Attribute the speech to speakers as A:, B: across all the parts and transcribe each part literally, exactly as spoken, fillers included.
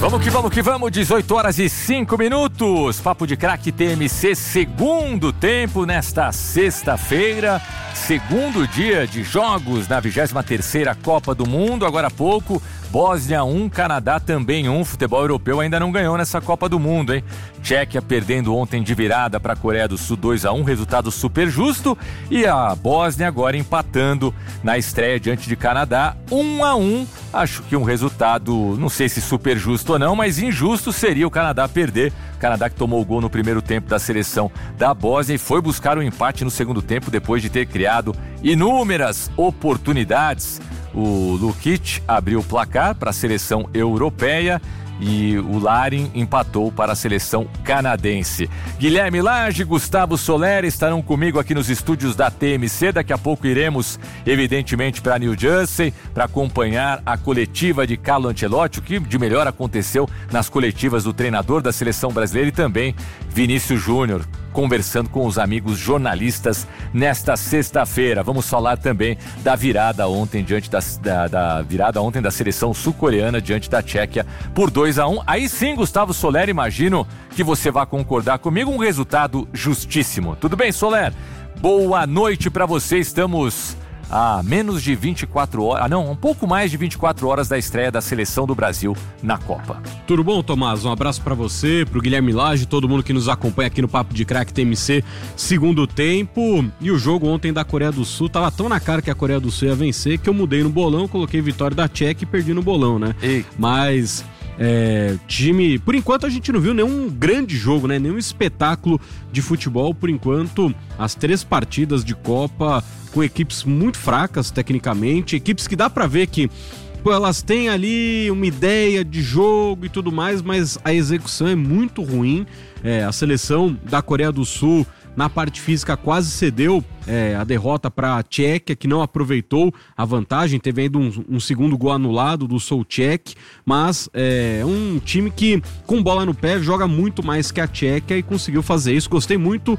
A: Vamos que vamos que vamos, dezoito horas e cinco minutos. Papo de Craque T M C, segundo tempo nesta sexta-feira. Segundo dia de jogos na vigésima terceira Copa do Mundo. Agora há pouco, Bósnia um, Canadá também um. Futebol europeu ainda não ganhou nessa Copa do Mundo, hein? Tchequia perdendo ontem de virada para a Coreia do Sul dois a um, resultado super justo. E a Bósnia agora empatando na estreia diante de Canadá um a um. Acho que um resultado, não sei se super justo ou não, mas injusto seria o Canadá perder. O Canadá que tomou o gol no primeiro tempo da seleção da Bósnia e foi buscar o empate no segundo tempo depois de ter criado inúmeras oportunidades. O Lukic abriu o placar para a seleção europeia e o Larin empatou para a seleção canadense. Guilherme Lage, Gustavo Soler estarão comigo aqui nos estúdios da T M C. Daqui a pouco iremos, evidentemente, para New Jersey para acompanhar a coletiva de Carlo Ancelotti, o que de melhor aconteceu nas coletivas do treinador da seleção brasileira, e também Vinícius Júnior conversando com os amigos jornalistas nesta sexta-feira. Vamos falar também da virada ontem diante da, da, da virada ontem da seleção sul-coreana diante da Tchequia por dois a um. Aí sim, Gustavo Soler, imagino que você vai concordar comigo, um resultado justíssimo. Tudo bem, Soler? Boa noite para você. Estamos a menos de vinte e quatro horas, ah não, um pouco mais de vinte e quatro horas da estreia da seleção do Brasil na Copa.
B: Tudo bom, Tomás? Um abraço pra você, pro Guilherme Lage, todo mundo que nos acompanha aqui no Papo de Craque T M C, segundo tempo. E o jogo ontem da Coreia do Sul tava tão na cara que a Coreia do Sul ia vencer que eu mudei no bolão, coloquei vitória da Tchequia e perdi no bolão, né?
A: Ei.
B: Mas é, time, por enquanto a gente não viu nenhum grande jogo, né? Nenhum espetáculo de futebol. Por enquanto, as três partidas de Copa com equipes muito fracas tecnicamente, equipes que dá pra ver que pô, elas têm ali uma ideia de jogo e tudo mais, mas a execução é muito ruim. É, a seleção da Coreia do Sul na parte física quase cedeu é, a derrota para a Tchequia, que não aproveitou a vantagem, teve ainda um, um segundo gol anulado do Souček, mas é um time que com bola no pé joga muito mais que a Tchequia e conseguiu fazer isso. Gostei muito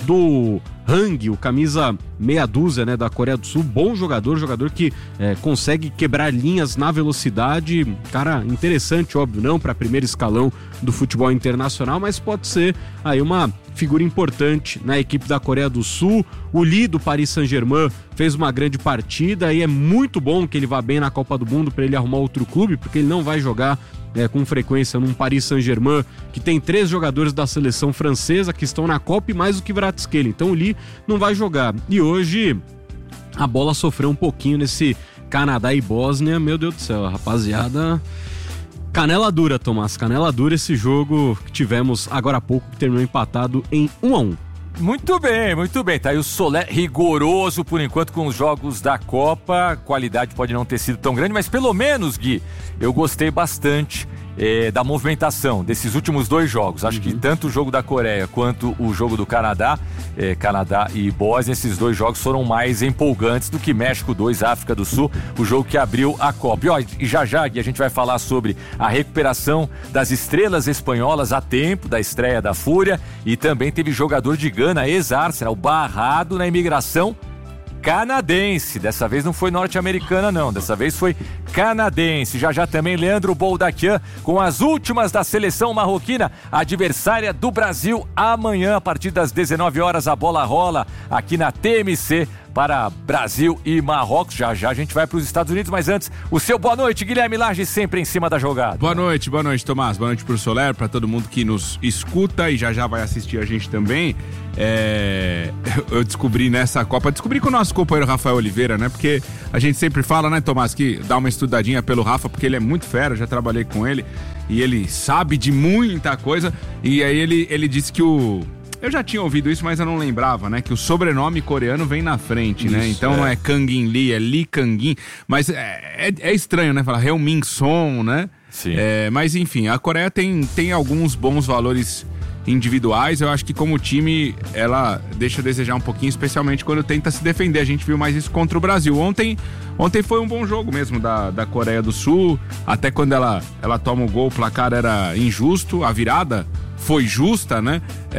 B: do Hang, o camisa meia dúzia, né, da Coreia do Sul, bom jogador, jogador que é, consegue quebrar linhas na velocidade, cara interessante, óbvio, não para primeiro escalão do futebol internacional, mas pode ser aí uma figura importante na equipe da Coreia do Sul. O Lee do Paris Saint-Germain fez uma grande partida e é muito bom que ele vá bem na Copa do Mundo para ele arrumar outro clube, porque ele não vai jogar é, com frequência num Paris Saint-Germain que tem três jogadores da seleção francesa que estão na Copa e mais do que Kvaratskhelia. Então o Lee não vai jogar. E hoje a bola sofreu um pouquinho nesse Canadá e Bósnia. Meu Deus do céu, rapaziada, canela dura, Tomás, canela dura esse jogo que tivemos agora há pouco, que terminou empatado em um a um.
A: Muito bem, muito bem. Tá aí o Soler rigoroso por enquanto com os jogos da Copa. A qualidade pode não ter sido tão grande, mas pelo menos, Gui, eu gostei bastante é, da movimentação desses últimos dois jogos. Acho uhum. que tanto o jogo da Coreia quanto o jogo do Canadá, é, Canadá e Bósnia, esses dois jogos foram mais empolgantes do que México dois, África do Sul, o jogo que abriu a Copa. E, ó, e já já, Gui, a gente vai falar sobre a recuperação das estrelas espanholas a tempo da estreia da Fúria, e também teve jogador de Gana, ex-Arsenal, barrado na imigração canadense. Dessa vez não foi norte-americana não, dessa vez foi canadense. Já já também Leandro Boldaquian com as últimas da seleção marroquina, adversária do Brasil. Amanhã, a partir das dezenove horas, a bola rola aqui na T M C para Brasil e Marrocos. Já já a gente vai para os Estados Unidos, mas antes, o seu boa noite, Guilherme Lage, sempre em cima da jogada.
C: Boa noite, boa noite, Tomás. Boa noite pro Soler, para todo mundo que nos escuta e já já vai assistir a gente também. É... Eu descobri nessa Copa, descobri com o nosso companheiro Rafael Oliveira, né? Porque a gente sempre fala, né, Tomás, que dá uma estudadinha pelo Rafa, porque ele é muito fera, já trabalhei com ele e ele sabe de muita coisa. E aí ele, ele disse que o... Eu já tinha ouvido isso, mas eu não lembrava, né? Que o sobrenome coreano vem na frente, isso, né? Então é. não é Kangin Lee, é Lee Kangin. Mas é, é, é estranho, né? Falar Heung-min Son, né?
A: Sim.
C: É, mas enfim, a Coreia tem, tem alguns bons valores individuais. Eu acho que como time, ela deixa a desejar um pouquinho, especialmente quando tenta se defender. A gente viu mais isso contra o Brasil. Ontem, ontem foi um bom jogo mesmo da, da Coreia do Sul. Até quando ela, ela toma o gol, o placar era injusto. A virada foi justa, né?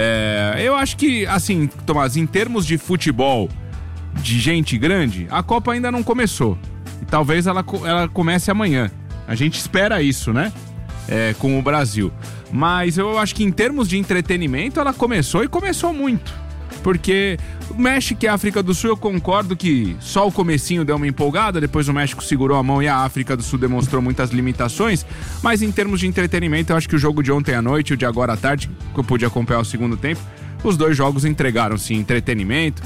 C: É, eu acho que, assim, Tomás, em termos de futebol de gente grande, a Copa ainda não começou. E talvez ela, ela comece amanhã. A gente espera isso, né? é, com o Brasil. Mas eu acho que em termos de entretenimento ela começou e começou muito. Porque o México e a África do Sul, eu concordo que só o comecinho deu uma empolgada, depois o México segurou a mão e a África do Sul demonstrou muitas limitações, mas em termos de entretenimento, eu acho que o jogo de ontem à noite e o de agora à tarde, que eu pude acompanhar o segundo tempo, os dois jogos entregaram, sim, entretenimento.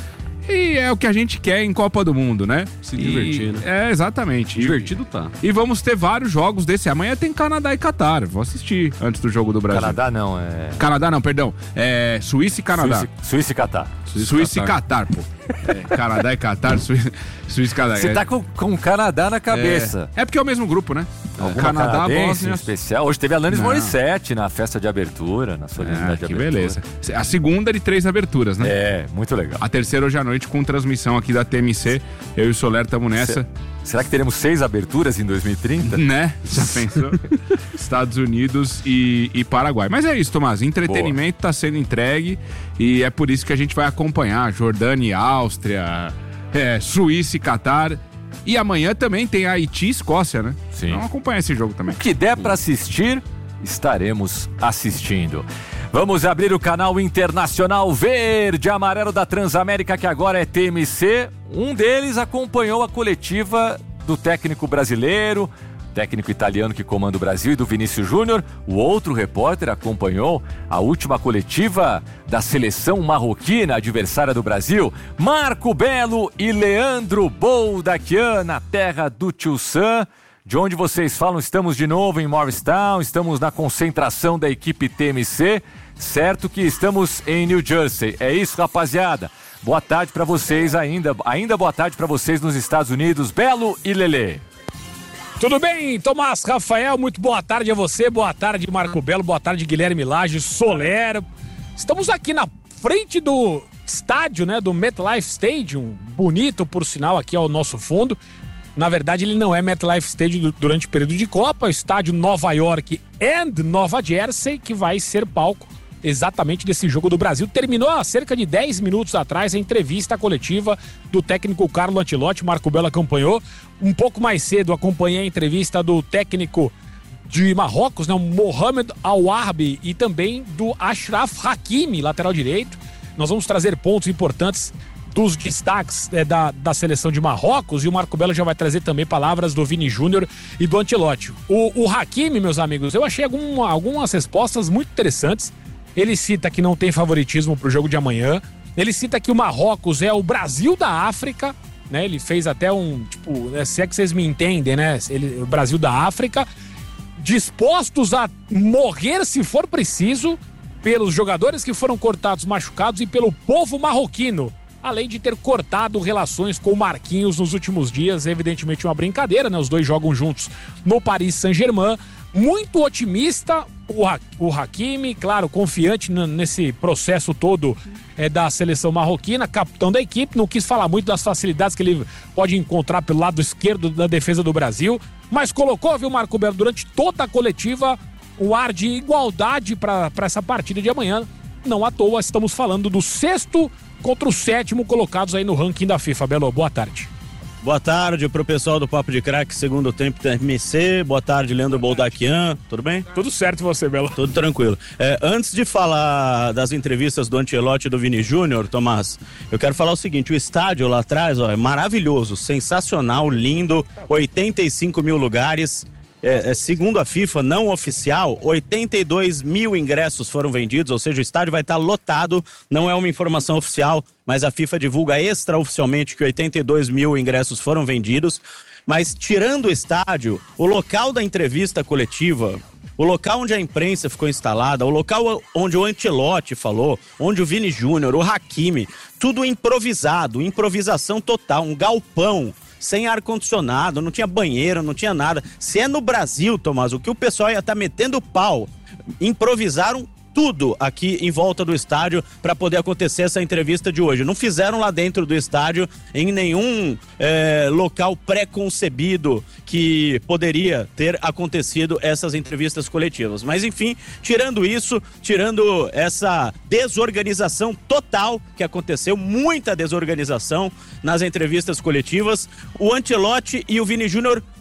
C: E é o que a gente quer em Copa do Mundo, né?
B: Se divertir,
C: e...
B: né?
C: É, exatamente.
B: Divertido tá.
C: E vamos ter vários jogos desse. Amanhã tem Canadá e Catar. Vou assistir antes do jogo do Brasil.
A: Canadá não, é...
C: Canadá não, perdão. É Suíça e Canadá.
A: Suíça, Suíça e Catar.
C: Suíça, Suíça e Catar, pô. É, Canadá e Catar, Suíça, Suíça e Catar.
A: Você
C: é.
A: tá com, com o Canadá na cabeça.
C: É, é porque é o mesmo grupo, né?
A: Alguma
C: Canadá,
A: Bósnia.
C: Bósnia...
A: especial. Hoje teve Alanis
C: Não.
A: Morissette na festa de abertura, na solenidade
C: Ah,
A: de
C: que
A: abertura.
C: beleza. A segunda de três aberturas, né?
A: É, muito legal.
C: A terceira hoje à noite com transmissão aqui da T M C. Eu e o Soler estamos nessa.
A: Será que teremos seis aberturas em dois mil e trinta?
C: Né? Já pensou? Estados Unidos e, e Paraguai. Mas é isso, Tomás. Entretenimento está sendo entregue e é por isso que a gente vai acompanhar Jordânia e Áustria, é, Suíça e Catar. E amanhã também tem Haiti e Escócia, né?
A: Sim.
C: Vamos acompanhar esse jogo também.
A: O que der para assistir, estaremos assistindo. Vamos abrir o canal internacional verde e amarelo da Transamérica, que agora é T M C. Um deles acompanhou a coletiva do técnico brasileiro, técnico italiano que comanda o Brasil, e do Vinícius Júnior. O outro repórter acompanhou a última coletiva da seleção marroquina, adversária do Brasil, Marco Belo e Leandro Boldaquian, na terra do Tio Sam. De onde vocês falam, estamos de novo em Morristown, estamos na concentração da equipe T M C, certo que estamos em New Jersey. É isso, rapaziada. Boa tarde para vocês ainda, ainda boa tarde para vocês nos Estados Unidos, Belo e Lelê.
D: Tudo bem, Tomás, Rafael, muito boa tarde a você, boa tarde Marco Belo, boa tarde Guilherme Lage, Soler. Estamos aqui na frente do estádio, né, do MetLife Stadium, bonito por sinal aqui ao nosso fundo. Na verdade, ele não é MetLife Stadium durante o período de Copa, é o estádio Nova York and Nova Jersey, que vai ser palco exatamente desse jogo do Brasil. Terminou há cerca de dez minutos atrás a entrevista coletiva do técnico Carlo Ancelotti. Marco Belo acompanhou. Um pouco mais cedo acompanhei a entrevista do técnico de Marrocos, né, o Mohamed Al-Warbi, e também do Achraf Hakimi, lateral direito. Nós vamos trazer pontos importantes dos destaques é, da, da seleção de Marrocos, e o Marco Belo já vai trazer também palavras do Vini Júnior e do Ancelotti. O, o Hakimi, meus amigos, eu achei algum, algumas respostas muito interessantes. Ele cita que não tem favoritismo pro jogo de amanhã. Ele cita que o Marrocos é o Brasil da África, né? Ele fez até um, tipo, né, se é que vocês me entendem, né? Ele, o Brasil da África, dispostos a morrer se for preciso pelos jogadores que foram cortados, machucados, e pelo povo marroquino. Além de ter cortado relações com o Marquinhos nos últimos dias, evidentemente uma brincadeira, né? Os dois jogam juntos no Paris Saint-Germain. Muito otimista o, ha- o Hakimi, claro, confiante n- nesse processo todo é, da seleção marroquina, capitão da equipe. Não quis falar muito das facilidades que ele pode encontrar pelo lado esquerdo da defesa do Brasil, mas colocou, viu, Marco Belo, durante toda a coletiva o ar de igualdade para essa partida de amanhã. Não à toa, estamos falando do sexto contra o sétimo colocados aí no ranking da FIFA. Belo, boa tarde.
E: Boa tarde pro pessoal do Papo de Craque, segundo tempo T M C. Boa tarde, Leandro Boldaquian. Tudo bem?
D: Tudo certo você, Belo?
E: Tudo tranquilo. É, antes de falar das entrevistas do Ancelotti e do Vini Júnior, Tomás, eu quero falar o seguinte: o estádio lá atrás, ó, é maravilhoso, sensacional, lindo, oitenta e cinco mil lugares. É, é, segundo a FIFA, não oficial, oitenta e dois mil ingressos foram vendidos, ou seja, o estádio vai estar lotado. Não é uma informação oficial, mas a FIFA divulga extraoficialmente que oitenta e dois mil ingressos foram vendidos. Mas tirando o estádio, o local da entrevista coletiva, o local onde a imprensa ficou instalada, o local onde o Ancelotti falou, onde o Vini Júnior, o Hakimi, tudo improvisado, improvisação total, um galpão, sem ar-condicionado, não tinha banheiro, não tinha nada. Se é no Brasil, Tomás, o que o pessoal ia estar metendo pau, improvisaram tudo aqui em volta do estádio para poder acontecer essa entrevista de hoje. Não fizeram lá dentro do estádio, em nenhum é, local pré-concebido que poderia ter acontecido essas entrevistas coletivas. Mas enfim, tirando isso, tirando essa desorganização total que aconteceu, muita desorganização nas entrevistas coletivas, o Ancelotti e o Vini Júnior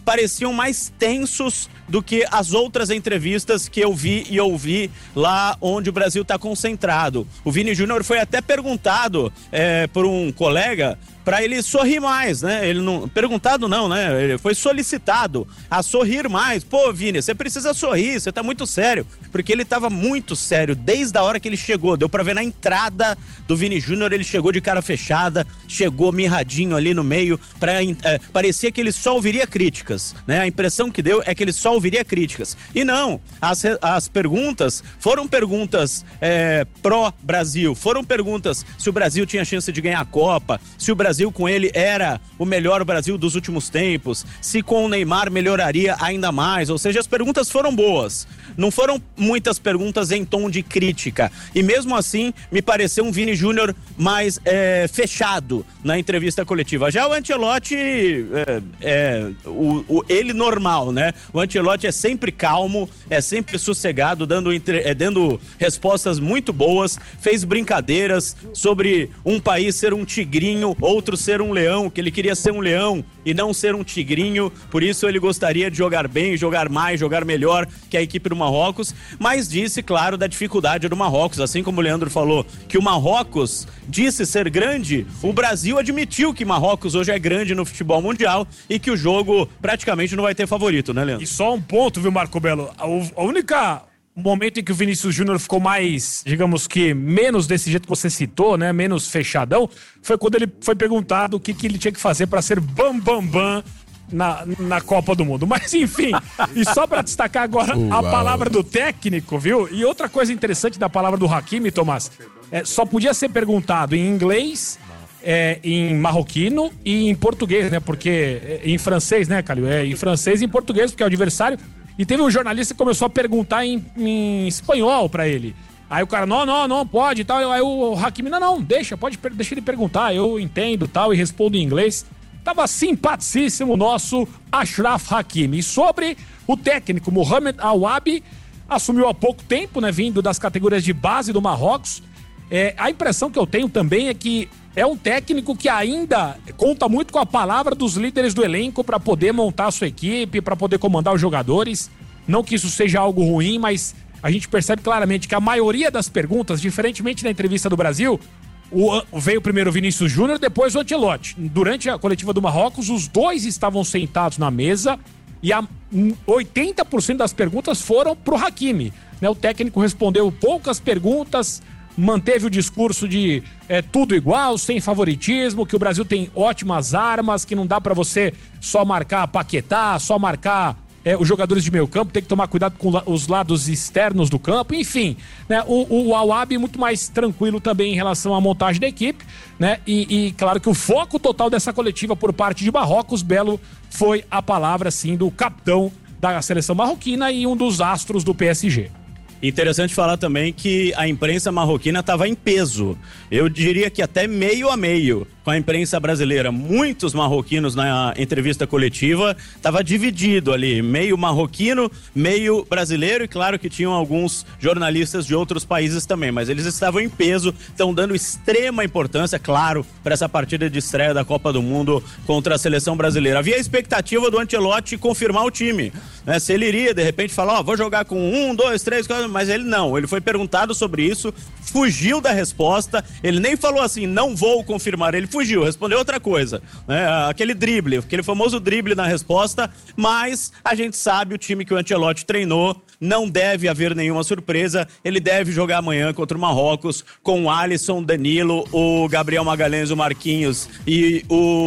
E: pareciam mais tensos do que as outras entrevistas que eu vi e ouvi lá onde o Brasil está concentrado. O Vini Júnior foi até perguntado é, por um colega para ele sorrir mais, né? Ele não perguntado não, né? Ele foi solicitado a sorrir mais. Pô, Vini, você precisa sorrir, você tá muito sério, porque ele tava muito sério desde a hora que ele chegou. Deu para ver na entrada do Vini Júnior, ele chegou de cara fechada, chegou mirradinho ali no meio, para é, parecia que ele só ouviria críticas, né? A impressão que deu é que ele só ouviria críticas. E não, as, as perguntas foram perguntas é, pró-Brasil, foram perguntas se o Brasil tinha chance de ganhar a Copa, se o Brasil com ele era o melhor Brasil dos últimos tempos, se com o Neymar melhoraria ainda mais, ou seja, as perguntas foram boas, não foram muitas perguntas em tom de crítica, e mesmo assim me pareceu um Vini Júnior mais é, fechado na entrevista coletiva. Já o Ancelotti é, é o, o, ele normal, né? O Ancelotti é sempre calmo, é sempre sossegado, dando, entre, é, dando respostas muito boas, fez brincadeiras sobre um país ser um tigrinho, outro ser um leão, que ele queria ser um leão e não ser um tigrinho, por isso ele gostaria de jogar bem, jogar mais, jogar melhor que a equipe do Marrocos, mas disse, claro, da dificuldade do Marrocos, assim como o Leandro falou, que o Marrocos disse ser grande, o Brasil admitiu que Marrocos hoje é grande no futebol mundial e que o jogo praticamente não vai ter favorito, né, Leandro?
D: E só um ponto, viu, Marco Belo? A, a única momento em que o Vinícius Júnior ficou mais, digamos que, menos desse jeito que você citou, né, menos fechadão, foi quando ele foi perguntado o que, que ele tinha que fazer para ser bam, bam, bam na, na Copa do Mundo. Mas, enfim, e só para destacar agora a palavra do técnico, viu? E outra coisa interessante da palavra do Hakimi, Tomás, é, só podia ser perguntado em inglês, é, em marroquino e em português, né? Porque, é, em francês, né, Calil? É, em francês e em português, porque é o adversário. E teve um jornalista que começou a perguntar em, em espanhol pra ele. Aí o cara, não, não, não, pode e tal. Aí o Hakimi, não, não, deixa, pode, deixa ele perguntar, eu entendo tal, e respondo em inglês. Tava simpaticíssimo o nosso Achraf Hakimi. E sobre o técnico, Mohamed Aouabi, assumiu há pouco tempo, né, vindo das categorias de base do Marrocos. É, a impressão que eu tenho também é que é um técnico que ainda conta muito com a palavra dos líderes do elenco para poder montar a sua equipe, para poder comandar os jogadores. Não que isso seja algo ruim, mas a gente percebe claramente que a maioria das perguntas, diferentemente da entrevista do Brasil, o, veio primeiro o Vinícius Júnior, depois o Ancelotti. Durante a coletiva do Marrocos, os dois estavam sentados na mesa e a oitenta por cento das perguntas foram pro Hakimi, né? O técnico respondeu poucas perguntas, manteve o discurso de é, tudo igual, sem favoritismo, que o Brasil tem ótimas armas, que não dá pra você só marcar Paquetá, só marcar é, os jogadores de meio campo, tem que tomar cuidado com os lados externos do campo, enfim, né? O, o Aouabi muito mais tranquilo também em relação à montagem da equipe, né? E, e claro que o foco total dessa coletiva por parte de Marrocos, Belo, foi a palavra, sim, do capitão da seleção marroquina e um dos astros do P S G.
E: Interessante falar também que a imprensa marroquina estava em peso. Eu diria que até meio a meio com a imprensa brasileira. Muitos marroquinos na entrevista coletiva estava dividido ali, meio marroquino, meio brasileiro, e claro que tinham alguns jornalistas de outros países também, mas eles estavam em peso, estão dando extrema importância, claro, para essa partida de estreia da Copa do Mundo contra a seleção brasileira. Havia a expectativa do Ancelotti confirmar o time, né? Se ele iria, de repente, falar, ó, oh, vou jogar com um, dois, três, quatro, mas ele não, ele foi perguntado sobre isso, fugiu da resposta, ele nem falou assim, não vou confirmar, ele fugiu, respondeu outra coisa, né? Aquele drible, aquele famoso drible na resposta, mas a gente sabe o time que o Ancelotti treinou, não deve haver nenhuma surpresa, ele deve jogar amanhã contra o Marrocos com o Alisson, Danilo, o Gabriel Magalhães, o Marquinhos e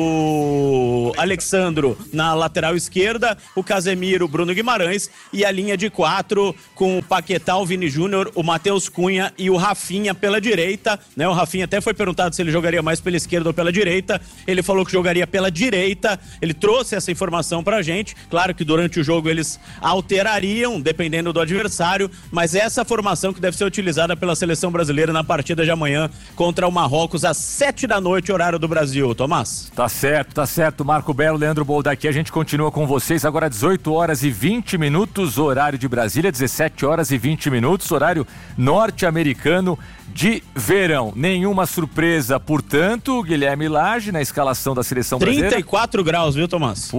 E: o Alexandro na lateral esquerda, o Casemiro, o Bruno Guimarães e a linha de quatro com o Paquetá, o Vini Júnior, o Matheus Cunha e o Rafinha pela direita, né? O Rafinha até foi perguntado se ele jogaria mais pela esquerda ou pela direita, ele falou que jogaria pela direita, ele trouxe essa informação pra gente, claro que durante o jogo eles alterariam, dependendo do adversário, mas essa formação que deve ser utilizada pela seleção brasileira na partida de amanhã contra o Marrocos às sete da noite, horário do Brasil. Tomás?
A: Tá certo, tá certo. Marco Belo, Leandro Bolda aqui, a gente continua com vocês agora dezoito horas e vinte minutos, horário de Brasília, dezessete horas e vinte minutos, horário norte-americano de verão. Nenhuma surpresa, portanto, Guilherme Lage na escalação da seleção brasileira.
E: trinta e quatro graus, viu, Tomás?
A: Pô,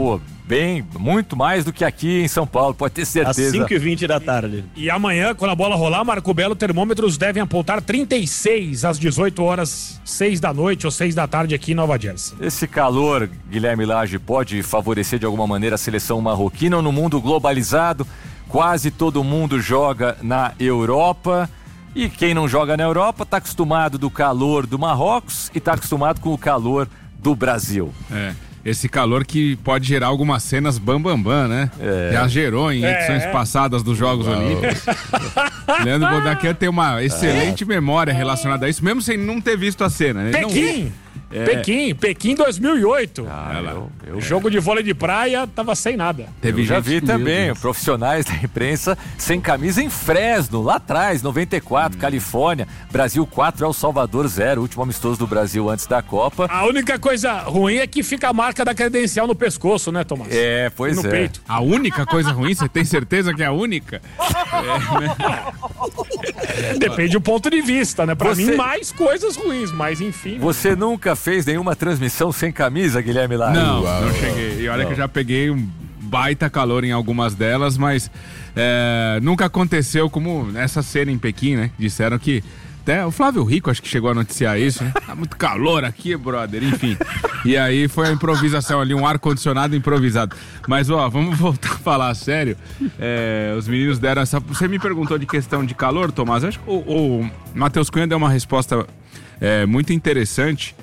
A: bem, muito mais do que aqui em São Paulo, pode ter certeza.
E: Às cinco e vinte da tarde.
D: E amanhã, quando a bola rolar, Marco Belo, termômetros devem apontar trinta e seis às dezoito horas, seis da noite ou seis da tarde aqui em Nova Jersey.
A: Esse calor, Guilherme Lage, pode favorecer de alguma maneira a seleção marroquina? No mundo globalizado, quase todo mundo joga na Europa. E quem não joga na Europa está acostumado do calor do Marrocos e está acostumado com o calor do Brasil.
C: É. Esse calor que pode gerar algumas cenas bambambam, bam, bam, né? É. Já gerou em edições é. passadas dos Jogos Uau. Olímpicos. Leandro Boldaquian tem uma excelente é. memória relacionada a isso, mesmo sem não ter visto a cena. Né?
D: Pequim! Não... É. Pequim, Pequim dois mil e oito. Ah, eu, eu, Jogo é. de vôlei de praia, tava sem nada.
A: Teve eu já vi também, Deus. profissionais da imprensa sem camisa em Fresno, lá atrás, noventa e quatro, hum. Califórnia, Brasil quatro, El Salvador zero, último amistoso do Brasil antes da Copa.
D: A única coisa ruim é que fica a marca da credencial no pescoço, né, Tomás?
A: É, pois
D: no
A: é.
D: peito.
C: A única coisa ruim, você tem certeza que é a única? É, né?
D: Depende do ponto de vista, né? Pra
A: Você...
D: mim, mais coisas ruins, mas enfim.
A: Você né? nunca fez nenhuma transmissão sem camisa, Guilherme Lage?
C: Não, Uau. não cheguei. E olha não. que eu já peguei um baita calor em algumas delas, mas é, nunca aconteceu como essa cena em Pequim, né? Disseram que até o Flávio Rico acho que chegou a noticiar isso, né? Tá muito calor aqui, brother, enfim. E aí foi a improvisação ali, um ar-condicionado improvisado. Mas, ó, vamos voltar a falar sério. É, os meninos deram essa... Você me perguntou de questão de calor, Tomás. Acho que o, o Matheus Cunha deu uma resposta é, muito interessante.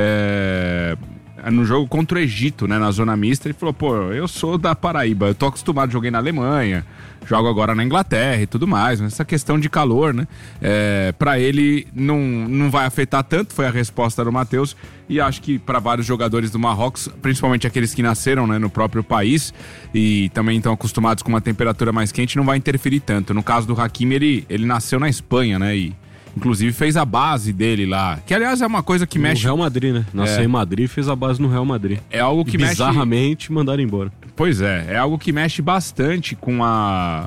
C: É, no jogo contra o Egito, né, na zona mista, ele falou, pô, eu sou da Paraíba, eu tô acostumado, joguei na Alemanha, jogo agora na Inglaterra e tudo mais, mas essa questão de calor, né, é, pra ele não, não vai afetar tanto, foi a resposta do Matheus, e acho que para vários jogadores do Marrocos, principalmente aqueles que nasceram, né, no próprio país e também estão acostumados com uma temperatura mais quente, não vai interferir tanto. No caso do Hakimi, ele, ele nasceu na Espanha, né, e inclusive fez a base dele lá. Que, aliás, é uma coisa que
B: no
C: mexe...
B: No Real Madrid, né? Nasceu é. em Madrid, fez a base no Real Madrid.
C: É algo que
B: e,
C: mexe...
B: bizarramente, mandaram embora.
C: Pois é, é algo que mexe bastante com a...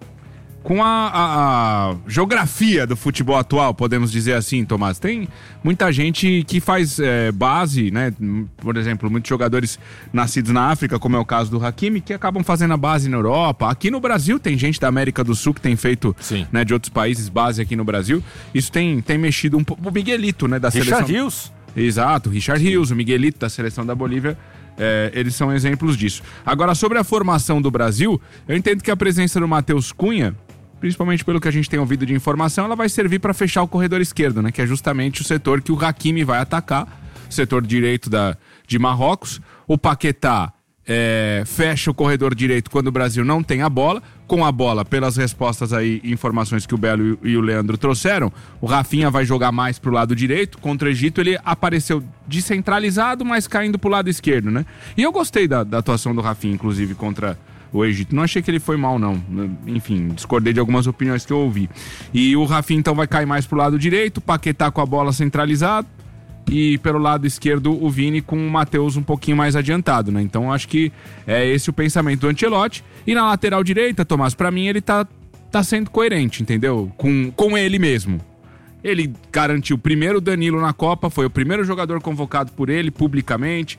C: Com a, a, a geografia do futebol atual, podemos dizer assim, Tomás. Tem muita gente que faz é, base, né? Por exemplo, muitos jogadores nascidos na África, como é o caso do Hakimi, que acabam fazendo a base na Europa. Aqui no Brasil tem gente da América do Sul que tem feito, né, de outros países, base aqui no Brasil. Isso tem, tem mexido um pouco. O Miguelito, né, da
A: Richard
C: seleção.
A: Richard Rios.
C: Exato, Richard Rios, o Miguelito da seleção da Bolívia. É, eles são exemplos disso. Agora, sobre a formação do Brasil, eu entendo que a presença do Matheus Cunha, principalmente pelo que a gente tem ouvido de informação, ela vai servir para fechar o corredor esquerdo, né? Que é justamente o setor que o Hakimi vai atacar, o setor direito da, de Marrocos. O Paquetá é, fecha o corredor direito quando o Brasil não tem a bola. Com a bola, pelas respostas aí, informações que o Belo e o Leandro trouxeram, o Rafinha vai jogar mais pro lado direito. Contra o Egito ele apareceu descentralizado, mas caindo pro lado esquerdo, né? E eu gostei da, da atuação do Rafinha, inclusive, contra o Egito. Não achei que ele foi mal, não. Enfim, discordei de algumas opiniões que eu ouvi. E o Rafinha, então, vai cair mais pro lado direito, Paquetá com a bola centralizado, e pelo lado esquerdo o Vini com o Matheus um pouquinho mais adiantado, né? Então acho que é esse o pensamento do Ancelotti. E na lateral direita, Tomás, pra mim ele tá, tá sendo coerente, entendeu? Com, com ele mesmo. Ele garantiu primeiro o Danilo na Copa, foi o primeiro jogador convocado por ele publicamente.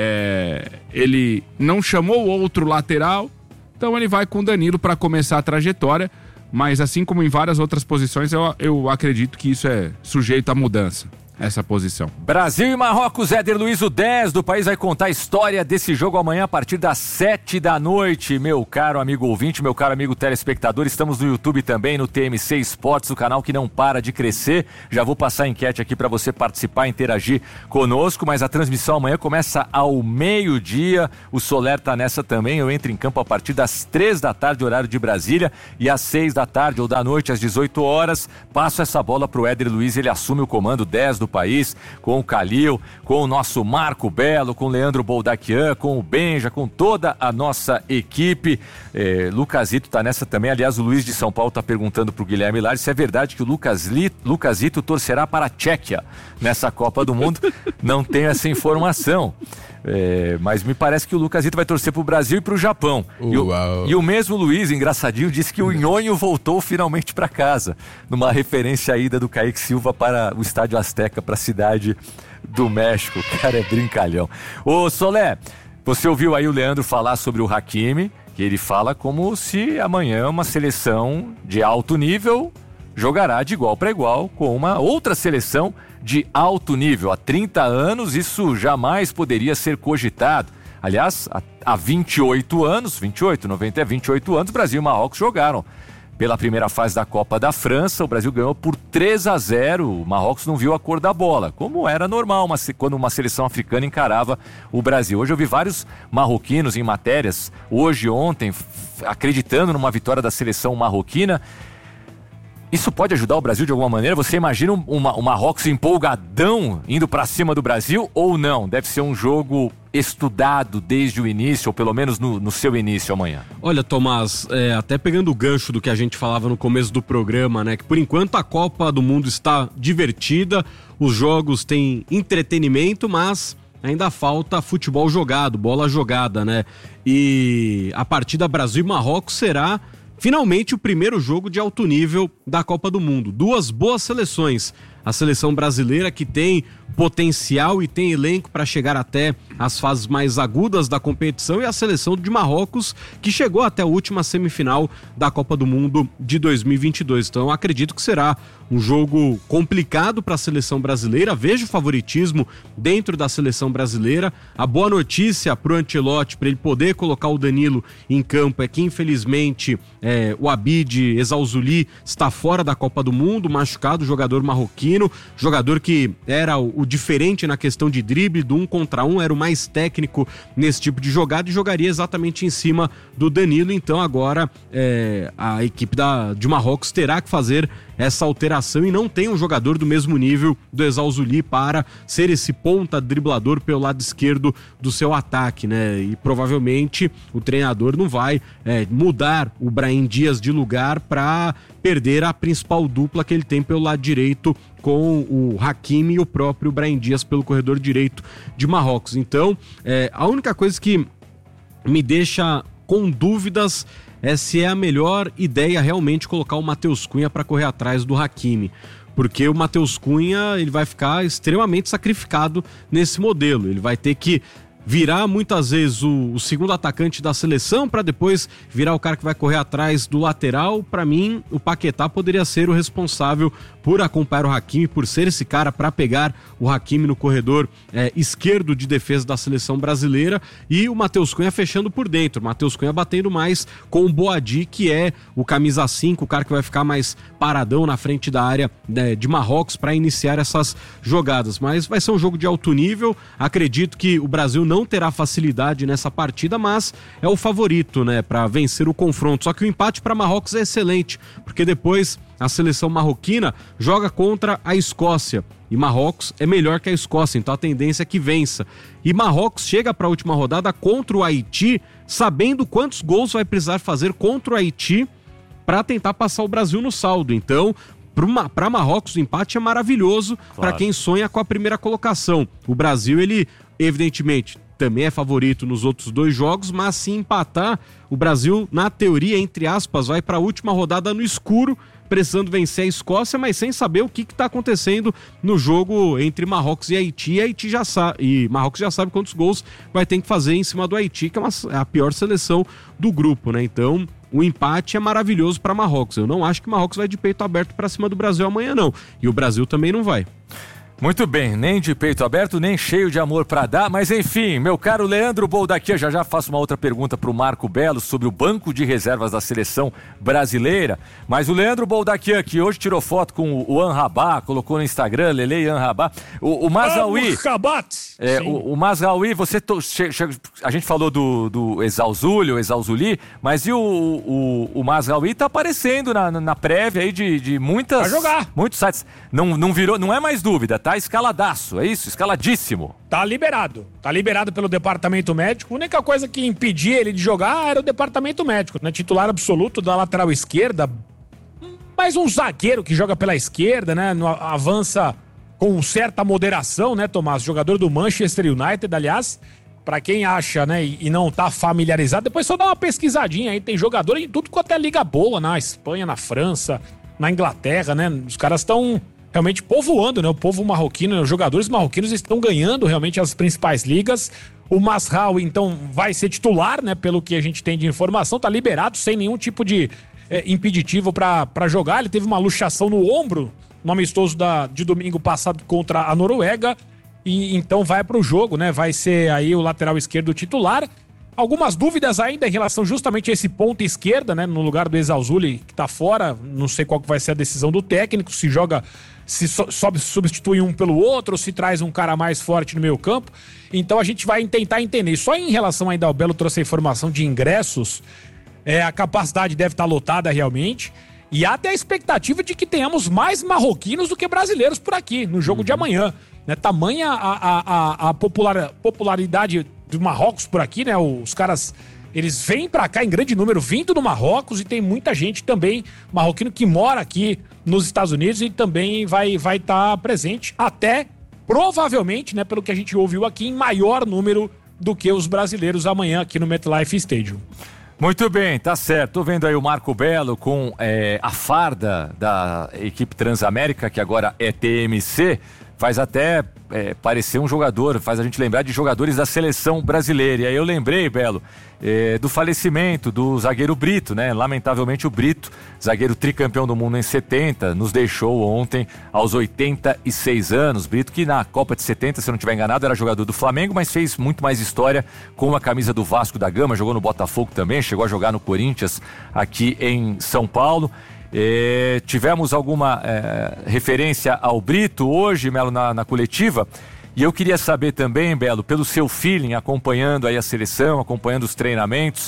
C: É, ele não chamou outro lateral, então ele vai com o Danilo para começar a trajetória. Mas assim como em várias outras posições, eu, eu acredito que isso é sujeito à mudança, essa posição.
A: Brasil e Marrocos, Éder Luiz, o dez do país, vai contar a história desse jogo amanhã a partir das sete da noite. Meu caro amigo ouvinte, meu caro amigo telespectador, estamos no YouTube também, no T M C Esportes, o canal que não para de crescer. Já vou passar a enquete aqui para você participar, interagir conosco, mas a transmissão amanhã começa ao meio-dia. O Soler tá nessa também, eu entro em campo a partir das três da tarde, horário de Brasília, e às seis da tarde ou da noite, às dezoito horas, passo essa bola pro Éder Luiz, ele assume o comando dez do país, com o Calil, com o nosso Marco Belo, com o Leandro Boldaquian, com o Benja, com toda a nossa equipe. É, Lucasito tá nessa também. Aliás, o Luiz de São Paulo tá perguntando pro Guilherme Lage se é verdade que o Lucas Li, Lucasito torcerá para a Tchequia nessa Copa do Mundo. Não tenho essa informação. É, mas me parece que o Lucasito vai torcer pro Brasil e pro Japão. E o, e o mesmo Luiz, engraçadinho, disse que o Nhonho voltou finalmente para casa, numa referência à ida do Kaique Silva para o Estádio Azteca, para a cidade do México. O cara é brincalhão. Ô Solé, Você ouviu aí o Leandro falar sobre o Hakimi, que ele fala como se amanhã uma seleção de alto nível jogará de igual para igual com uma outra seleção de alto nível. Há trinta anos isso jamais poderia ser cogitado. Aliás, há vinte e oito anos, vinte e oito, noventa, vinte e oito anos, Brasil e Marrocos jogaram pela primeira fase da Copa da França. O Brasil ganhou por três a zero, o Marrocos não viu a cor da bola, como era normal uma, quando uma seleção africana encarava o Brasil. Hoje eu vi vários marroquinos em matérias, hoje, ontem, acreditando numa vitória da seleção marroquina. Isso pode ajudar o Brasil de alguma maneira? Você imagina um, uma, um Marrocos empolgadão indo para cima do Brasil ou não? Deve ser um jogo estudado desde o início, ou pelo menos no, no seu início amanhã.
B: Olha, Tomás, é, até pegando o gancho do que a gente falava no começo do programa, né? Que por enquanto a Copa do Mundo está divertida, os jogos têm entretenimento, mas ainda falta futebol jogado, bola jogada, né? E a partida Brasil e Marrocos será finalmente o primeiro jogo de alto nível da Copa do Mundo. Duas boas seleções. A seleção brasileira, que tem potencial e tem elenco para chegar até as fases mais agudas da competição, e a seleção de Marrocos, que chegou até a última semifinal da Copa do Mundo de dois mil e vinte e dois. Então eu acredito que será um jogo complicado para a seleção brasileira. Vejo favoritismo dentro da seleção brasileira. A boa notícia para o Ancelotti, para ele poder colocar o Danilo em campo, é que infelizmente é, o Abid Ezzalzouli está fora da Copa do Mundo, machucado, jogador marroquino, jogador que era o, o diferente na questão de drible, do um contra um, era o mais técnico nesse tipo de jogada e jogaria exatamente em cima do Danilo. Então agora é, a equipe da, de Marrocos terá que fazer essa alteração e não tem um jogador do mesmo nível do Ezzalzouli para ser esse ponta driblador pelo lado esquerdo do seu ataque, né? E provavelmente o treinador não vai é, mudar o Brahim Dias de lugar para perder a principal dupla que ele tem pelo lado direito com o Hakimi e o próprio Brahim Dias pelo corredor direito de Marrocos. Então, é, a única coisa que me deixa com dúvidas é se é a melhor ideia realmente colocar o Matheus Cunha para correr atrás do Hakimi, porque o Matheus Cunha ele vai ficar extremamente sacrificado nesse modelo. Ele vai ter que virar muitas vezes o, o segundo atacante da seleção para depois virar o cara que vai correr atrás do lateral. Para mim, o Paquetá poderia ser o responsável por acompanhar o Hakimi, por ser esse cara para pegar o Hakimi no corredor é, esquerdo de defesa da seleção brasileira, e o Matheus Cunha fechando por dentro. O Matheus Cunha batendo mais com o Boadi, que é o camisa cinco, o cara que vai ficar mais paradão na frente da área né, de Marrocos para iniciar essas jogadas. Mas vai ser um jogo de alto nível. Acredito que o Brasil não não terá facilidade nessa partida, mas é o favorito, né, para vencer o confronto. Só que o empate para Marrocos é excelente, porque depois a seleção marroquina joga contra a Escócia e Marrocos é melhor que a Escócia, então a tendência é que vença. E Marrocos chega para a última rodada contra o Haiti, sabendo quantos gols vai precisar fazer contra o Haiti para tentar passar o Brasil no saldo. Então, para Marrocos o empate é maravilhoso, claro, para quem sonha com a primeira colocação. O Brasil, ele evidentemente também é favorito nos outros dois jogos, mas se empatar, o Brasil, na teoria, entre aspas, vai para a última rodada no escuro, precisando vencer a Escócia, mas sem saber o que está acontecendo no jogo entre Marrocos e Haiti. E Haiti já sabe, e Marrocos já sabe quantos gols vai ter que fazer em cima do Haiti, que é, uma, é a pior seleção do grupo, né? Então, o empate é maravilhoso para Marrocos. Eu não acho que Marrocos vai de peito aberto para cima do Brasil amanhã, não. E o Brasil também não vai.
A: Muito bem, nem de peito aberto, nem cheio de amor pra dar, mas enfim, meu caro Leandro Boldaquia, já já faço uma outra pergunta pro Marco Belo sobre o banco de reservas da seleção brasileira, mas o Leandro Boldaquia, que hoje tirou foto com o Anrabá, colocou no Instagram, Lele Anrabá, o, o Mazraoui, é, o, o Mazraoui, você, to, che, che, a gente falou do, do Ezzalzouli, o Ezzalzouli, mas e o, o, o Mazraoui tá aparecendo na, na prévia aí de, de muitas,
D: vai jogar,
A: muitos sites, não, não virou, não é mais dúvida, tá escaladaço, é isso? Escaladíssimo.
D: Tá liberado. Tá liberado pelo departamento médico. A única coisa que impedia ele de jogar era o departamento médico, né? Titular absoluto da lateral esquerda. Mais um zagueiro que joga pela esquerda, né? No, avança com certa moderação, né, Tomás? Jogador do Manchester United, aliás. Pra quem acha, né, e, e não tá familiarizado, depois só dá uma pesquisadinha aí. Tem jogador em tudo quanto é liga boa, na Espanha, na França, na Inglaterra, né? Os caras estão realmente povoando, né? O povo marroquino, os jogadores marroquinos estão ganhando realmente as principais ligas. O Mazraoui, então, vai ser titular, né? Pelo que a gente tem de informação, tá liberado sem nenhum tipo de é, impeditivo para jogar. Ele teve uma luxação no ombro no amistoso da, de domingo passado contra a Noruega e então vai pro jogo, né? Vai ser aí o lateral esquerdo titular. Algumas dúvidas ainda em relação justamente a esse ponta esquerda, né? No lugar do Ezzalzouli, que tá fora. Não sei qual que vai ser a decisão do técnico, se joga, se so, substitui um pelo outro, ou se traz um cara mais forte no meio campo. Então a gente vai tentar entender. Só em relação ainda ao Belo trouxe a informação de ingressos, é, a capacidade deve estar lotada realmente. E há até a expectativa de que tenhamos mais marroquinos do que brasileiros por aqui, no jogo uhum. de amanhã. Né? Tamanha a, a, a, a popular, popularidade do Marrocos por aqui, né? Os caras, eles vêm pra cá em grande número, vindo do Marrocos, e tem muita gente também marroquino que mora aqui nos Estados Unidos e também vai vai estar presente, até provavelmente, né, pelo que a gente ouviu aqui, em maior número do que os brasileiros amanhã aqui no MetLife Stadium.
A: Muito bem, tá certo. Tô vendo aí o Marco Belo com é, a farda da equipe Transamérica, que agora é T M C. Faz até é, parecer um jogador, faz a gente lembrar de jogadores da seleção brasileira. E aí eu lembrei, Belo, é, do falecimento do zagueiro Brito, né? Lamentavelmente o Brito, zagueiro tricampeão do mundo em setenta, nos deixou ontem aos oitenta e seis anos. Brito que na Copa de setenta, se eu não estiver enganado, era jogador do Flamengo, mas fez muito mais história com a camisa do Vasco da Gama, jogou no Botafogo também, chegou a jogar no Corinthians aqui em São Paulo. É, tivemos alguma é, referência ao Brito hoje, Melo, na, na coletiva, e eu queria saber também, Belo, pelo seu feeling, acompanhando aí a seleção, acompanhando os treinamentos,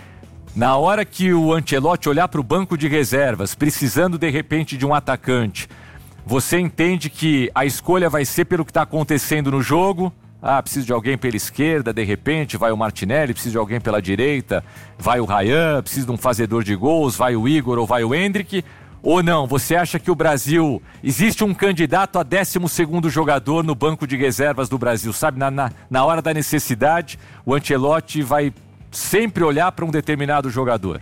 A: na hora que o Ancelotti olhar para o banco de reservas, precisando de repente de um atacante, você entende que a escolha vai ser pelo que está acontecendo no jogo? Ah, preciso de alguém pela esquerda, de repente vai o Martinelli, preciso de alguém pela direita, vai o Ryan, preciso de um fazedor de gols, vai o Igor ou vai o Endrick? Ou não, você acha que o Brasil, existe um candidato a décimo segundo jogador no banco de reservas do Brasil, sabe? Na, na, na hora da necessidade, o Ancelotti vai sempre olhar para um determinado jogador.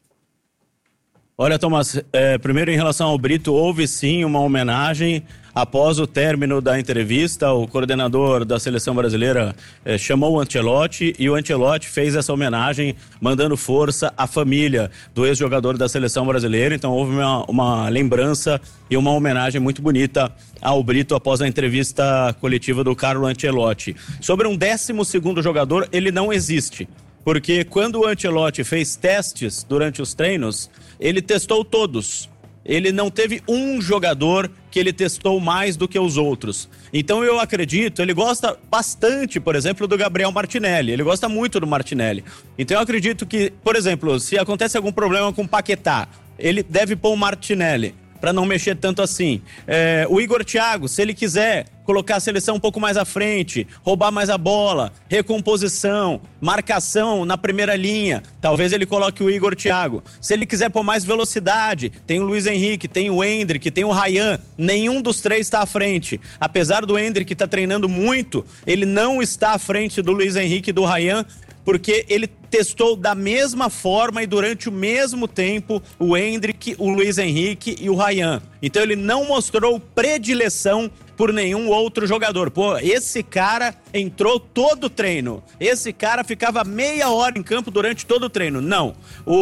E: Olha, Tomás, é, primeiro em relação ao Brito, houve sim uma homenagem. Após o término da entrevista, o coordenador da seleção brasileira eh, chamou o Ancelotti e o Ancelotti fez essa homenagem, mandando força à família do ex-jogador da seleção brasileira. Então houve uma, uma lembrança e uma homenagem muito bonita ao Brito após a entrevista coletiva do Carlo Ancelotti. Sobre um décimo segundo jogador, ele não existe. Porque quando o Ancelotti fez testes durante os treinos, ele testou todos. Ele não teve um jogador que ele testou mais do que os outros. Então eu acredito, ele gosta bastante, por exemplo, do Gabriel Martinelli. Ele gosta muito do Martinelli. Então eu acredito que, por exemplo, se acontece algum problema com o Paquetá, ele deve pôr o Martinelli, para não mexer tanto assim. É, o Igor Thiago, se ele quiser colocar a seleção um pouco mais à frente, roubar mais a bola, recomposição, marcação na primeira linha, talvez ele coloque o Igor Thiago. Se ele quiser pôr mais velocidade, tem o Luiz Henrique, tem o Endrick, tem o Ryan, nenhum dos três está à frente. Apesar do Endrick estar tá treinando muito, ele não está à frente do Luiz Henrique e do Ryan, porque ele testou da mesma forma e durante o mesmo tempo o Endrick, o Luiz Henrique e o Ryan. Então ele não mostrou predileção por nenhum outro jogador. Pô, esse cara entrou todo o treino. Esse cara ficava meia hora em campo durante todo o treino. Não.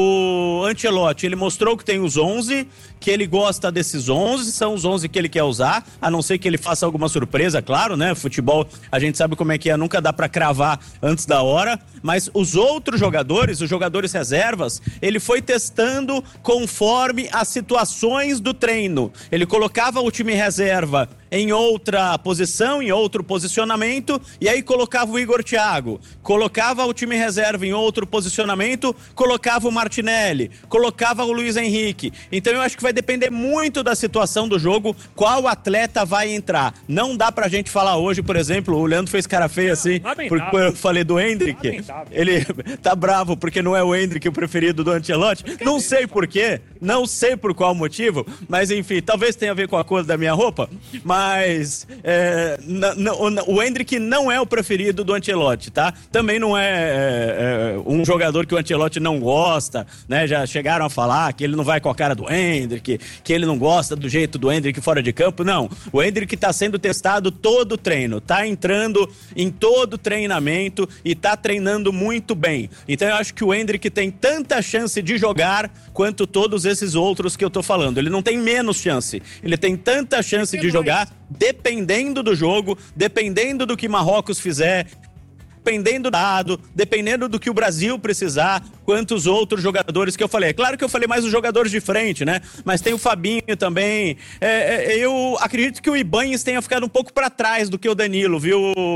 E: O Ancelotti, ele mostrou que tem os onze, que ele gosta desses onze, são os onze que ele quer usar, a não ser que ele faça alguma surpresa, claro, né? Futebol, a gente sabe como é que é, nunca dá pra cravar antes da hora, mas os outros jogadores, os jogadores reservas, ele foi testando conforme as situações do treino. Ele colocava o time reserva em outra posição, em outro posicionamento, e aí colocava o Igor Thiago, colocava o time reserva em outro posicionamento, colocava o Martinelli, colocava o Luiz Henrique. Então eu acho que vai depender muito da situação do jogo, qual atleta vai entrar. Não dá pra gente falar hoje, por exemplo, o Leandro fez cara feia assim, porque eu falei do Endrick, ele tá bravo porque não é o Endrick o preferido do Ancelotti, não sei por quê, não sei por qual motivo, mas enfim, talvez tenha a ver com a cor da minha roupa, mas Mas é, n- n- o Endrick não é o preferido do Ancelotti, tá? Também não é, é, é um jogador que o Ancelotti não gosta, né? Já chegaram a falar que ele não vai com a cara do Endrick, que ele não gosta do jeito do Endrick fora de campo. Não, o Endrick tá sendo testado todo o treino, tá entrando em todo o treinamento e tá treinando muito bem. Então eu acho que o Endrick tem tanta chance de jogar quanto todos esses outros que eu tô falando. Ele não tem menos chance, ele tem tanta chance de jogar, dependendo do jogo, dependendo do que Marrocos fizer, dependendo do dado, dependendo do que o Brasil precisar, quantos outros jogadores que eu falei. É claro que eu falei mais os jogadores de frente, né? Mas tem o Fabinho também. É, é, eu acredito que o Ibanez tenha ficado um pouco para trás do que o Danilo, viu,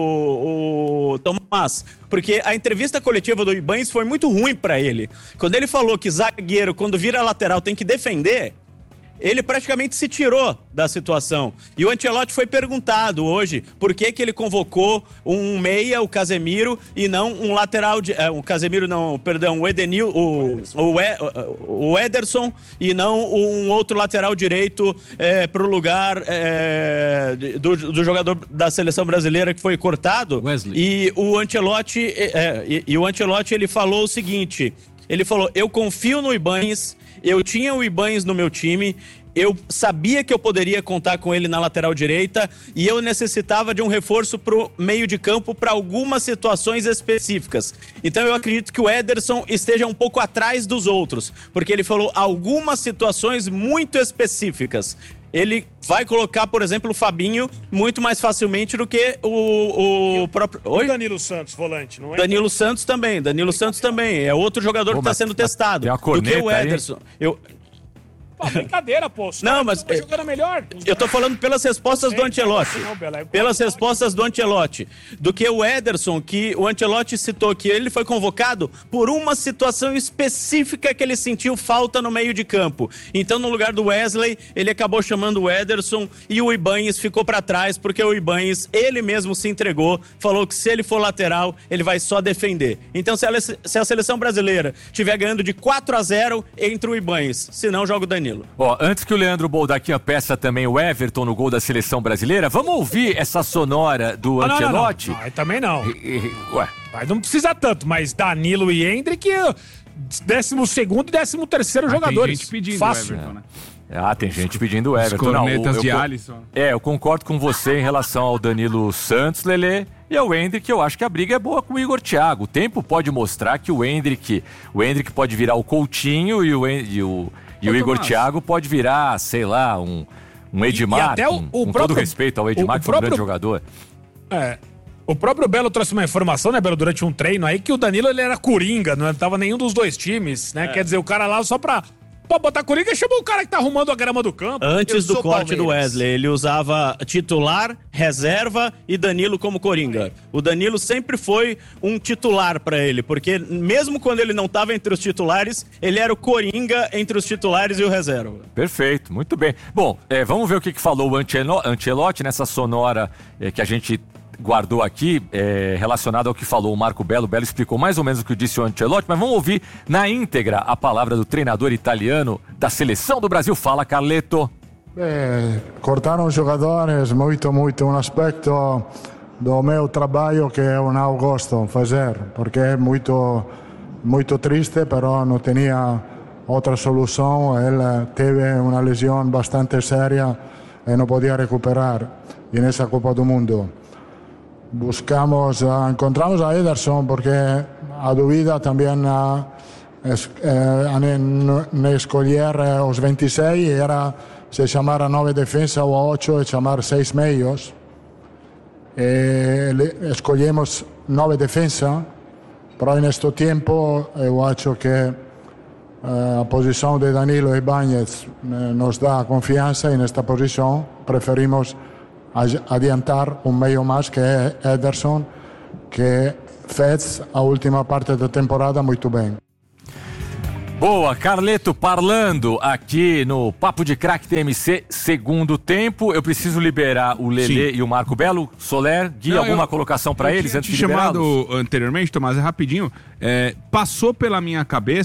E: o, o Tomás? Porque a entrevista coletiva do Ibanez foi muito ruim para ele. Quando ele falou que zagueiro, quando vira lateral, tem que defender, ele praticamente se tirou da situação. E o Ancelotti foi perguntado hoje por que que ele convocou um meia, o Casemiro, e não um lateral de... É, o Casemiro não, perdão, o Edenil, o, o, e, o Ederson, e não um outro lateral direito é, pro lugar é, do, do jogador da seleção brasileira que foi cortado.
B: Wesley.
E: E o Ancelotti, é, e, e o Ancelotti, ele falou o seguinte, ele falou, eu confio no Ibanez, eu tinha o Ibanez no meu time, eu sabia que eu poderia contar com ele na lateral direita e eu necessitava de um reforço pro meio de campo para algumas situações específicas. Então eu acredito que o Ederson esteja um pouco atrás dos outros, porque ele falou algumas situações muito específicas. Ele vai colocar, por exemplo, o Fabinho muito mais facilmente do que o, o próprio...
D: Oi? O Danilo Santos, volante, não é?
E: Danilo Santos também, Danilo Santos também. É outro jogador Pô, que está sendo testado.
A: Tem uma
E: do que o Ederson.
A: Aí.
E: Eu...
D: Pô, brincadeira, pô.
E: Não, mas
D: tá jogando melhor.
E: Eu tô falando pelas respostas do Ancelotti. Pelas respostas do Ancelotti. Do que o Ederson, que o Ancelotti citou que ele foi convocado por uma situação específica que ele sentiu falta no meio de campo. Então, no lugar do Wesley, ele acabou chamando o Ederson e o Ibanez ficou pra trás, porque o Ibanez, ele mesmo se entregou, falou que se ele for lateral, ele vai só defender. Então, se a, se a seleção brasileira estiver ganhando de quatro a zero, entra o Ibanez. Se não, joga o Danilo.
A: Ó, antes que o Leandro Boldaquinha peça também o Everton no gol da seleção brasileira, vamos ouvir essa sonora do
D: ah,
A: Ancelotti?
D: Não, não, não. Não, também não.
A: E, e, ué.
D: Mas não precisa tanto, mas Danilo e Endrick, décimo segundo e décimo terceiro ah, jogadores.
C: Tem gente pedindo
D: fácil.
C: o Everton, né?
A: Ah, tem gente pedindo o Everton.
C: Os cornetas
A: não, o,
C: de
A: eu,
C: Alisson.
A: É, eu concordo com você em relação ao Danilo Santos, Lelê, e ao Endrick. Eu acho que a briga é boa com o Igor Thiago. O tempo pode mostrar que o Endrick, o Endrick pode virar o Coutinho e o... E o E Ô, o Igor Tomás. Thiago pode virar, sei lá, um, um Edmar, e, e até o, com, o com próprio, todo respeito ao Edmar, o, o que foi próprio, um grande jogador.
D: É, o próprio Belo trouxe uma informação, né, Belo, durante um treino aí, que o Danilo ele era coringa, não estava nenhum dos dois times, né? É. Quer dizer, o cara lá só pra... Pô, botar coringa, chamou o cara que tá arrumando a grama do campo.
E: Antes do corte Palmeiras. Do Wesley, ele usava titular, reserva e Danilo como coringa. O Danilo sempre foi um titular pra ele, porque mesmo quando ele não tava entre os titulares, ele era o coringa entre os titulares e o reserva.
A: Perfeito, muito bem. Bom, é, vamos ver o que, que falou o Ancelotti nessa sonora é, que a gente guardou aqui, é, relacionado ao que falou o Marco Belo. O Belo explicou mais ou menos o que disse o Ancelotti, mas vamos ouvir na íntegra a palavra do treinador italiano da seleção do Brasil. Fala, Carleto.
F: Beh, cortaram jogadores, muito, muito, um aspecto do meu trabalho que eu não gosto de fazer, porque é muito, muito triste, pero não tinha outra solução. Ele teve uma lesão bastante séria e não podia recuperar nessa Copa do Mundo. Buscamos, uh, encontramos a Ederson porque a dúvida também uh, es, uh, ne escolher uh, os veintiséis era se chamar a nove defesa ou a oito e chamar seis meios. E escolhemos nove defesa, mas neste tempo eu acho que uh, a posição de Danilo e Ibanez uh, nos dá confiança e nesta posição preferimos adiantar um meio mais que é Ederson, que fez a última parte da temporada muito bem.
A: Boa, Carleto parlando aqui no Papo de Craque T M C, segundo tempo. Eu preciso liberar o Lelê Sim. e o Marco Belo. Soler, Gui, Não, alguma eu, colocação para eles antes de liberá-los?
C: Eu tinha chamado anteriormente, Tomás, é rapidinho. É, passou pela minha cabeça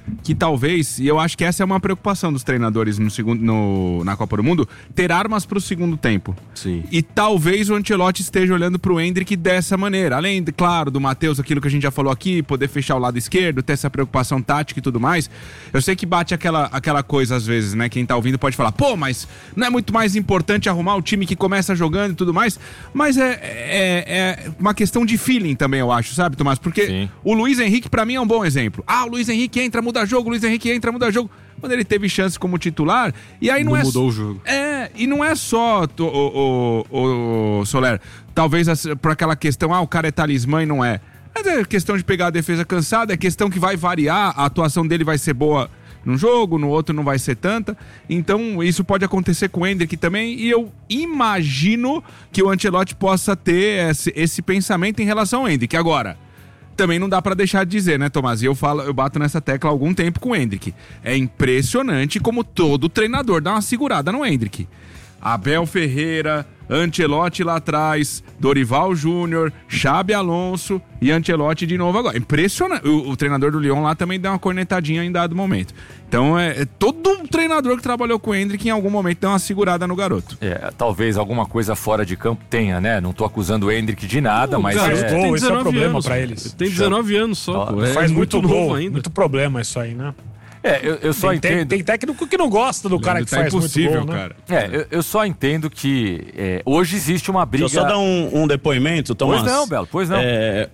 C: que talvez, e eu acho que essa é uma preocupação dos treinadores no segundo, no, na Copa do Mundo, ter armas pro segundo tempo.
B: Sim.
C: E talvez o Ancelotti esteja olhando pro Endrick dessa maneira. Além, claro, do Matheus, aquilo que a gente já falou aqui, poder fechar o lado esquerdo, ter essa preocupação tática e tudo mais. Eu sei que bate aquela, aquela coisa às vezes, né? Quem tá ouvindo pode falar, pô, mas não é muito mais importante arrumar o time que começa jogando e tudo mais? Mas é, é, é uma questão de feeling também, eu acho, sabe, Tomás? Porque
A: Sim.
C: o Luiz Henrique, pra mim, é um bom exemplo. Ah, o Luiz Henrique entra, muda jogo, o Luiz Henrique entra, muda jogo. Quando ele teve chance como titular, e aí não,
B: Não
C: é...
B: mudou o jogo.
C: É, e não é só, o, o, o, o Soler, talvez por aquela questão, ah, o cara é talismã e não é. Mas é questão de pegar a defesa cansada, é questão que vai variar, a atuação dele vai ser boa num jogo, no outro não vai ser tanta. Então isso pode acontecer com o Endrick também, e eu imagino que o Ancelotti possa ter esse, esse pensamento em relação ao Endrick. Agora, também não dá pra deixar de dizer, né, Tomás? E eu falo, eu bato nessa tecla há algum tempo com o Endrick. É impressionante como todo treinador dá uma segurada no Endrick. Abel Ferreira, Ancelotti lá atrás, Dorival Júnior, Xabi Alonso e Ancelotti de novo agora. Impressionante. O, o treinador do Lyon lá também deu uma cornetadinha em dado momento. Então, é, é todo treinador que trabalhou com o Endrick em algum momento deu uma segurada no garoto.
A: É, talvez alguma coisa fora de campo tenha, né? Não tô acusando o Endrick de nada,
B: Não,
A: mas
B: garoto
A: é...
D: Gol,
B: tem
D: esse é o
B: dezenove
D: problema
B: anos,
D: pra eles.
B: Tem dezenove anos só,
A: Ó,
B: pô. É
D: Faz muito,
B: muito novo
D: gol,
B: ainda.
D: muito problema isso aí, né?
A: É, eu, eu só
D: Tem, tem,
A: entendo...
D: tem técnico que não gosta do cara que
C: tá
D: faz muito
C: impossível,
D: gol, né?
C: cara.
A: É, eu, eu só entendo que é, hoje existe uma briga...
E: Deixa eu só dar um, um depoimento, Tomás.
A: Pois não, Belo, pois não.
E: É,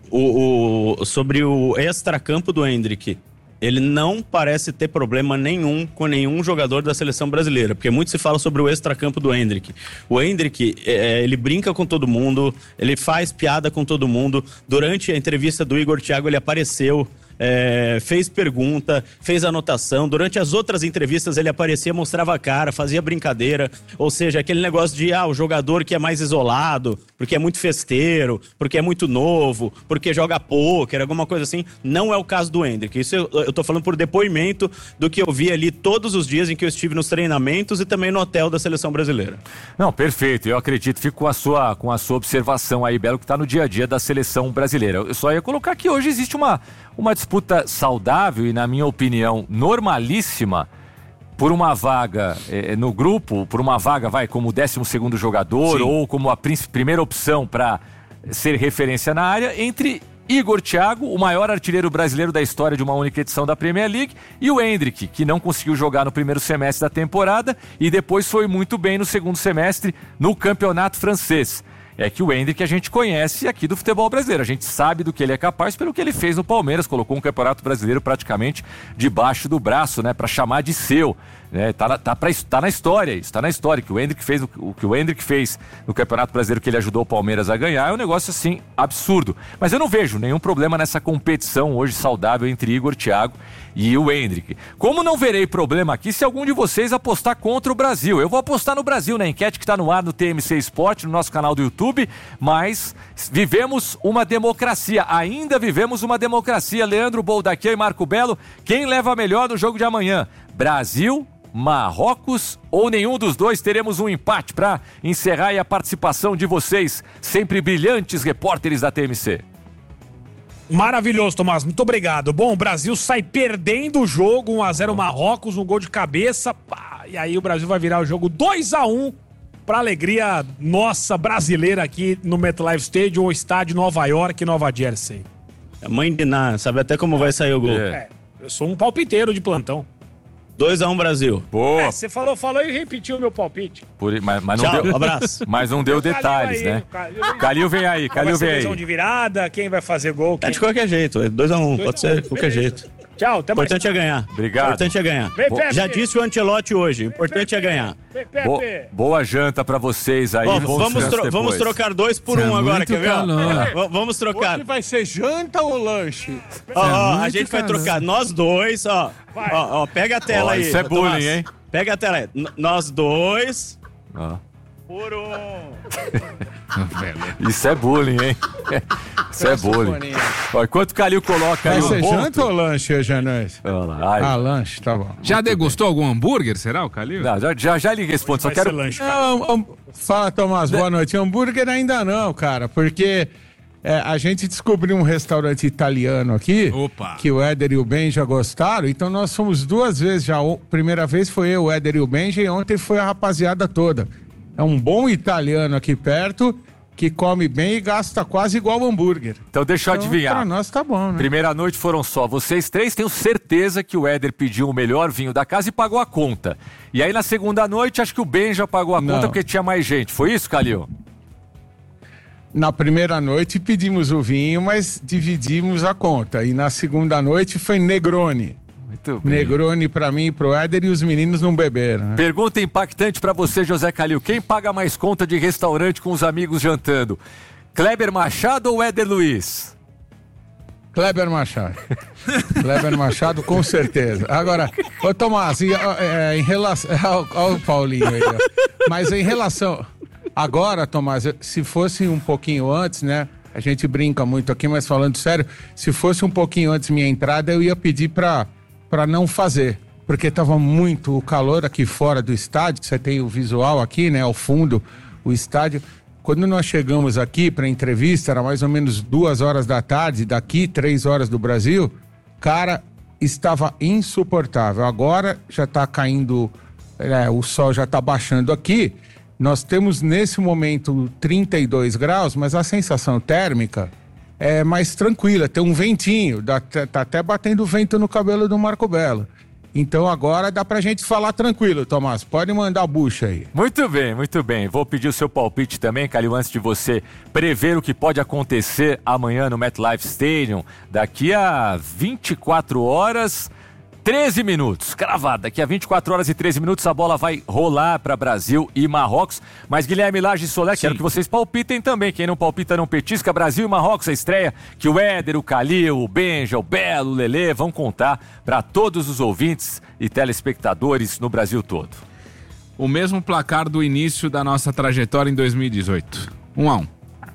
E: o, o- sobre o extracampo do Endrick. Ele não parece ter problema nenhum com nenhum jogador da seleção brasileira, porque muito se fala sobre o extracampo do Endrick. O Endrick, é, ele brinca com todo mundo, ele faz piada com todo mundo. Durante a entrevista do Igor Thiago, ele apareceu, é, fez pergunta, fez anotação. Durante as outras entrevistas, ele aparecia, mostrava a cara, fazia brincadeira. Ou seja, aquele negócio de, ah, o jogador que é mais isolado, porque é muito festeiro, porque é muito novo, porque joga pôquer, alguma coisa assim. Não é o caso do Endrick. Isso eu, eu tô falando por depoimento do que eu vi ali todos os dias em que eu estive nos treinamentos e também no hotel da seleção brasileira.
A: Não, perfeito, eu acredito, fico com a sua, com a sua observação aí, Belo, que está no dia a dia da seleção brasileira. Eu só ia colocar que hoje existe uma, uma disputa saudável e, na minha opinião, normalíssima por uma vaga eh, no grupo, por uma vaga, vai, como o décimo segundo jogador. Sim. Ou como a prim- primeira opção para ser referência na área, entre Igor Thiago, o maior artilheiro brasileiro da história de uma única edição da Premier League, e o Endrick, que não conseguiu jogar no primeiro semestre da temporada e depois foi muito bem no segundo semestre no campeonato francês. É que o Endrick a gente conhece aqui do futebol brasileiro, a gente sabe do que ele é capaz pelo que ele fez no Palmeiras, colocou um campeonato brasileiro praticamente debaixo do braço, né, para chamar de seu. É, tá, na, tá, pra, tá na história, isso tá na história. Que o Endrick fez, o, o que o Endrick fez no Campeonato Brasileiro, que ele ajudou o Palmeiras a ganhar, é um negócio assim absurdo. Mas eu não vejo nenhum problema nessa competição hoje saudável entre Igor Thiago e o Endrick. Como não verei problema aqui se algum de vocês apostar contra o Brasil? Eu vou apostar no Brasil, na enquete que está no ar no T M C Sport, no nosso canal do YouTube, mas vivemos uma democracia, ainda vivemos uma democracia. Leandro Boldaquia e Marco Belo, quem leva melhor no jogo de amanhã? Brasil, Marrocos ou nenhum dos dois? Teremos um empate para encerrar aí a participação de vocês, sempre brilhantes repórteres da T M C.
D: Maravilhoso, Tomás, muito obrigado. Bom, o Brasil sai perdendo o jogo, um a zero Marrocos, um gol de cabeça, pá, e aí o Brasil vai virar o jogo dois a um para alegria nossa brasileira aqui no MetLife Stadium, ou estádio Nova York, Nova Jersey.
E: A mãe de Ná, sabe até como vai sair o gol.
A: É.
D: É, eu sou um palpiteiro de plantão.
E: dois a um Brasil.
A: Boa.
D: É, você falou, falou e repetiu o meu palpite.
A: Por, mas, mas não
E: Tchau,
A: deu,
E: abraço.
A: mas não deu detalhes,
D: Calil aí,
A: né?
D: Calil-
A: Calil vem aí, Calil
D: Vai ser
A: vem
D: lesão
A: aí.
D: de virada, quem vai fazer gol?
E: É
D: Quem...
E: de qualquer jeito, é dois a um, pode ser de qualquer
D: Beleza.
E: jeito.
D: Tchau, até
E: O
D: mais.
E: importante é ganhar.
A: Obrigado.
E: O importante é ganhar.
D: Vem, Pepe.
E: Já disse o Ancelotti hoje, o importante é ganhar.
D: Vem, Pepe.
A: Bo- boa janta pra vocês aí.
E: Ó,
A: bons
E: vamos,
A: descansos
E: tro- vamos
A: depois.
E: trocar dois por
B: Tá
E: um agora,
B: muito
E: quer ver? ó?
B: calor.
E: V- Vamos trocar.
G: Hoje vai ser janta ou lanche?
E: Ó, ó, a
B: muito
E: gente vai
B: calor.
E: trocar nós dois, ó.
D: Vai.
E: Ó, ó, pega a tela
A: Ó,
E: aí.
A: isso é
E: Tomás.
A: bullying, hein?
E: Pega a tela aí. N- nós dois
A: Ó,
E: por um.
A: isso é bullying, hein? Isso é bullying. Ó, enquanto o Calil coloca aí
G: Vai
A: o
G: ser
A: ponto...
G: janta ou lanche hoje à noite?
A: Olha lá, ai.
G: Ah, lanche, tá bom.
C: Já degustou algum hambúrguer, será, o Calil?
A: Não, já, já, já lhe respondo, só
D: Vai
A: quero...
D: ser lanche, cara.
G: Não, hum, fala, Tomás, boa noite. Hambúrguer ainda não, cara, porque É, a gente descobriu um restaurante italiano aqui,
C: Opa.
G: que o Éder e o Ben já gostaram, então nós fomos duas vezes já. A primeira vez foi eu, o Éder e o Benja, e ontem foi a rapaziada toda. É um bom italiano aqui perto, que come bem e gasta quase igual hambúrguer.
A: Então deixa eu
G: Então,
A: adivinhar.
G: pra nós tá bom, né?
A: Primeira noite foram só vocês três. Tenho certeza que o Éder pediu o melhor vinho da casa e pagou a conta. E aí na segunda noite, acho que o Ben já pagou a
G: Não.
A: conta porque tinha mais gente. Foi isso, Calil?
G: Na primeira noite pedimos o vinho, mas dividimos a conta. E na segunda noite foi Negroni.
A: Muito bem.
G: Negroni pra mim e pro Éder, e os meninos não beberam, né?
A: Pergunta impactante pra você, José Calil. Quem paga mais conta de restaurante com os amigos jantando? Kleber Machado ou Éder Luiz?
G: Kleber Machado. Kleber Machado, com certeza. Agora, ô Tomás, e, ó, é, em relação... Olha o Paulinho aí, ó. Mas em relação... Agora, Tomás, se fosse um pouquinho antes, né? A gente brinca muito aqui, mas falando sério, se fosse um pouquinho antes minha entrada, eu ia pedir pra, pra não fazer. Porque tava muito o calor aqui fora do estádio, você tem o visual aqui, né? Ao fundo, o estádio. Quando nós chegamos aqui pra entrevista, era mais ou menos duas horas da tarde, daqui três horas do Brasil, cara, estava insuportável. Agora já tá caindo, é, o sol já tá baixando aqui. Nós temos nesse momento trinta e dois graus, mas a sensação térmica é mais tranquila, tem um ventinho, dá, tá até batendo vento no cabelo do Marco Belo. Então agora dá pra gente falar tranquilo, Tomás, pode mandar a bucha aí.
A: Muito bem, muito bem. Vou pedir o seu palpite também, Calil, antes de você prever o que pode acontecer amanhã no MetLife Stadium. Daqui a vinte e quatro horas... treze minutos, cravada. Daqui a vinte e quatro horas e treze minutos a bola vai rolar para Brasil e Marrocos. Mas Guilherme Lage e Soler, quero que vocês palpitem também. Quem não palpita não petisca. Brasil e Marrocos, a estreia que o Éder, o Calil, o Benja, o Belo, o Lelê vão contar para todos os ouvintes e telespectadores no Brasil todo.
C: O mesmo placar do início da nossa trajetória em dois mil e dezoito. Um a um.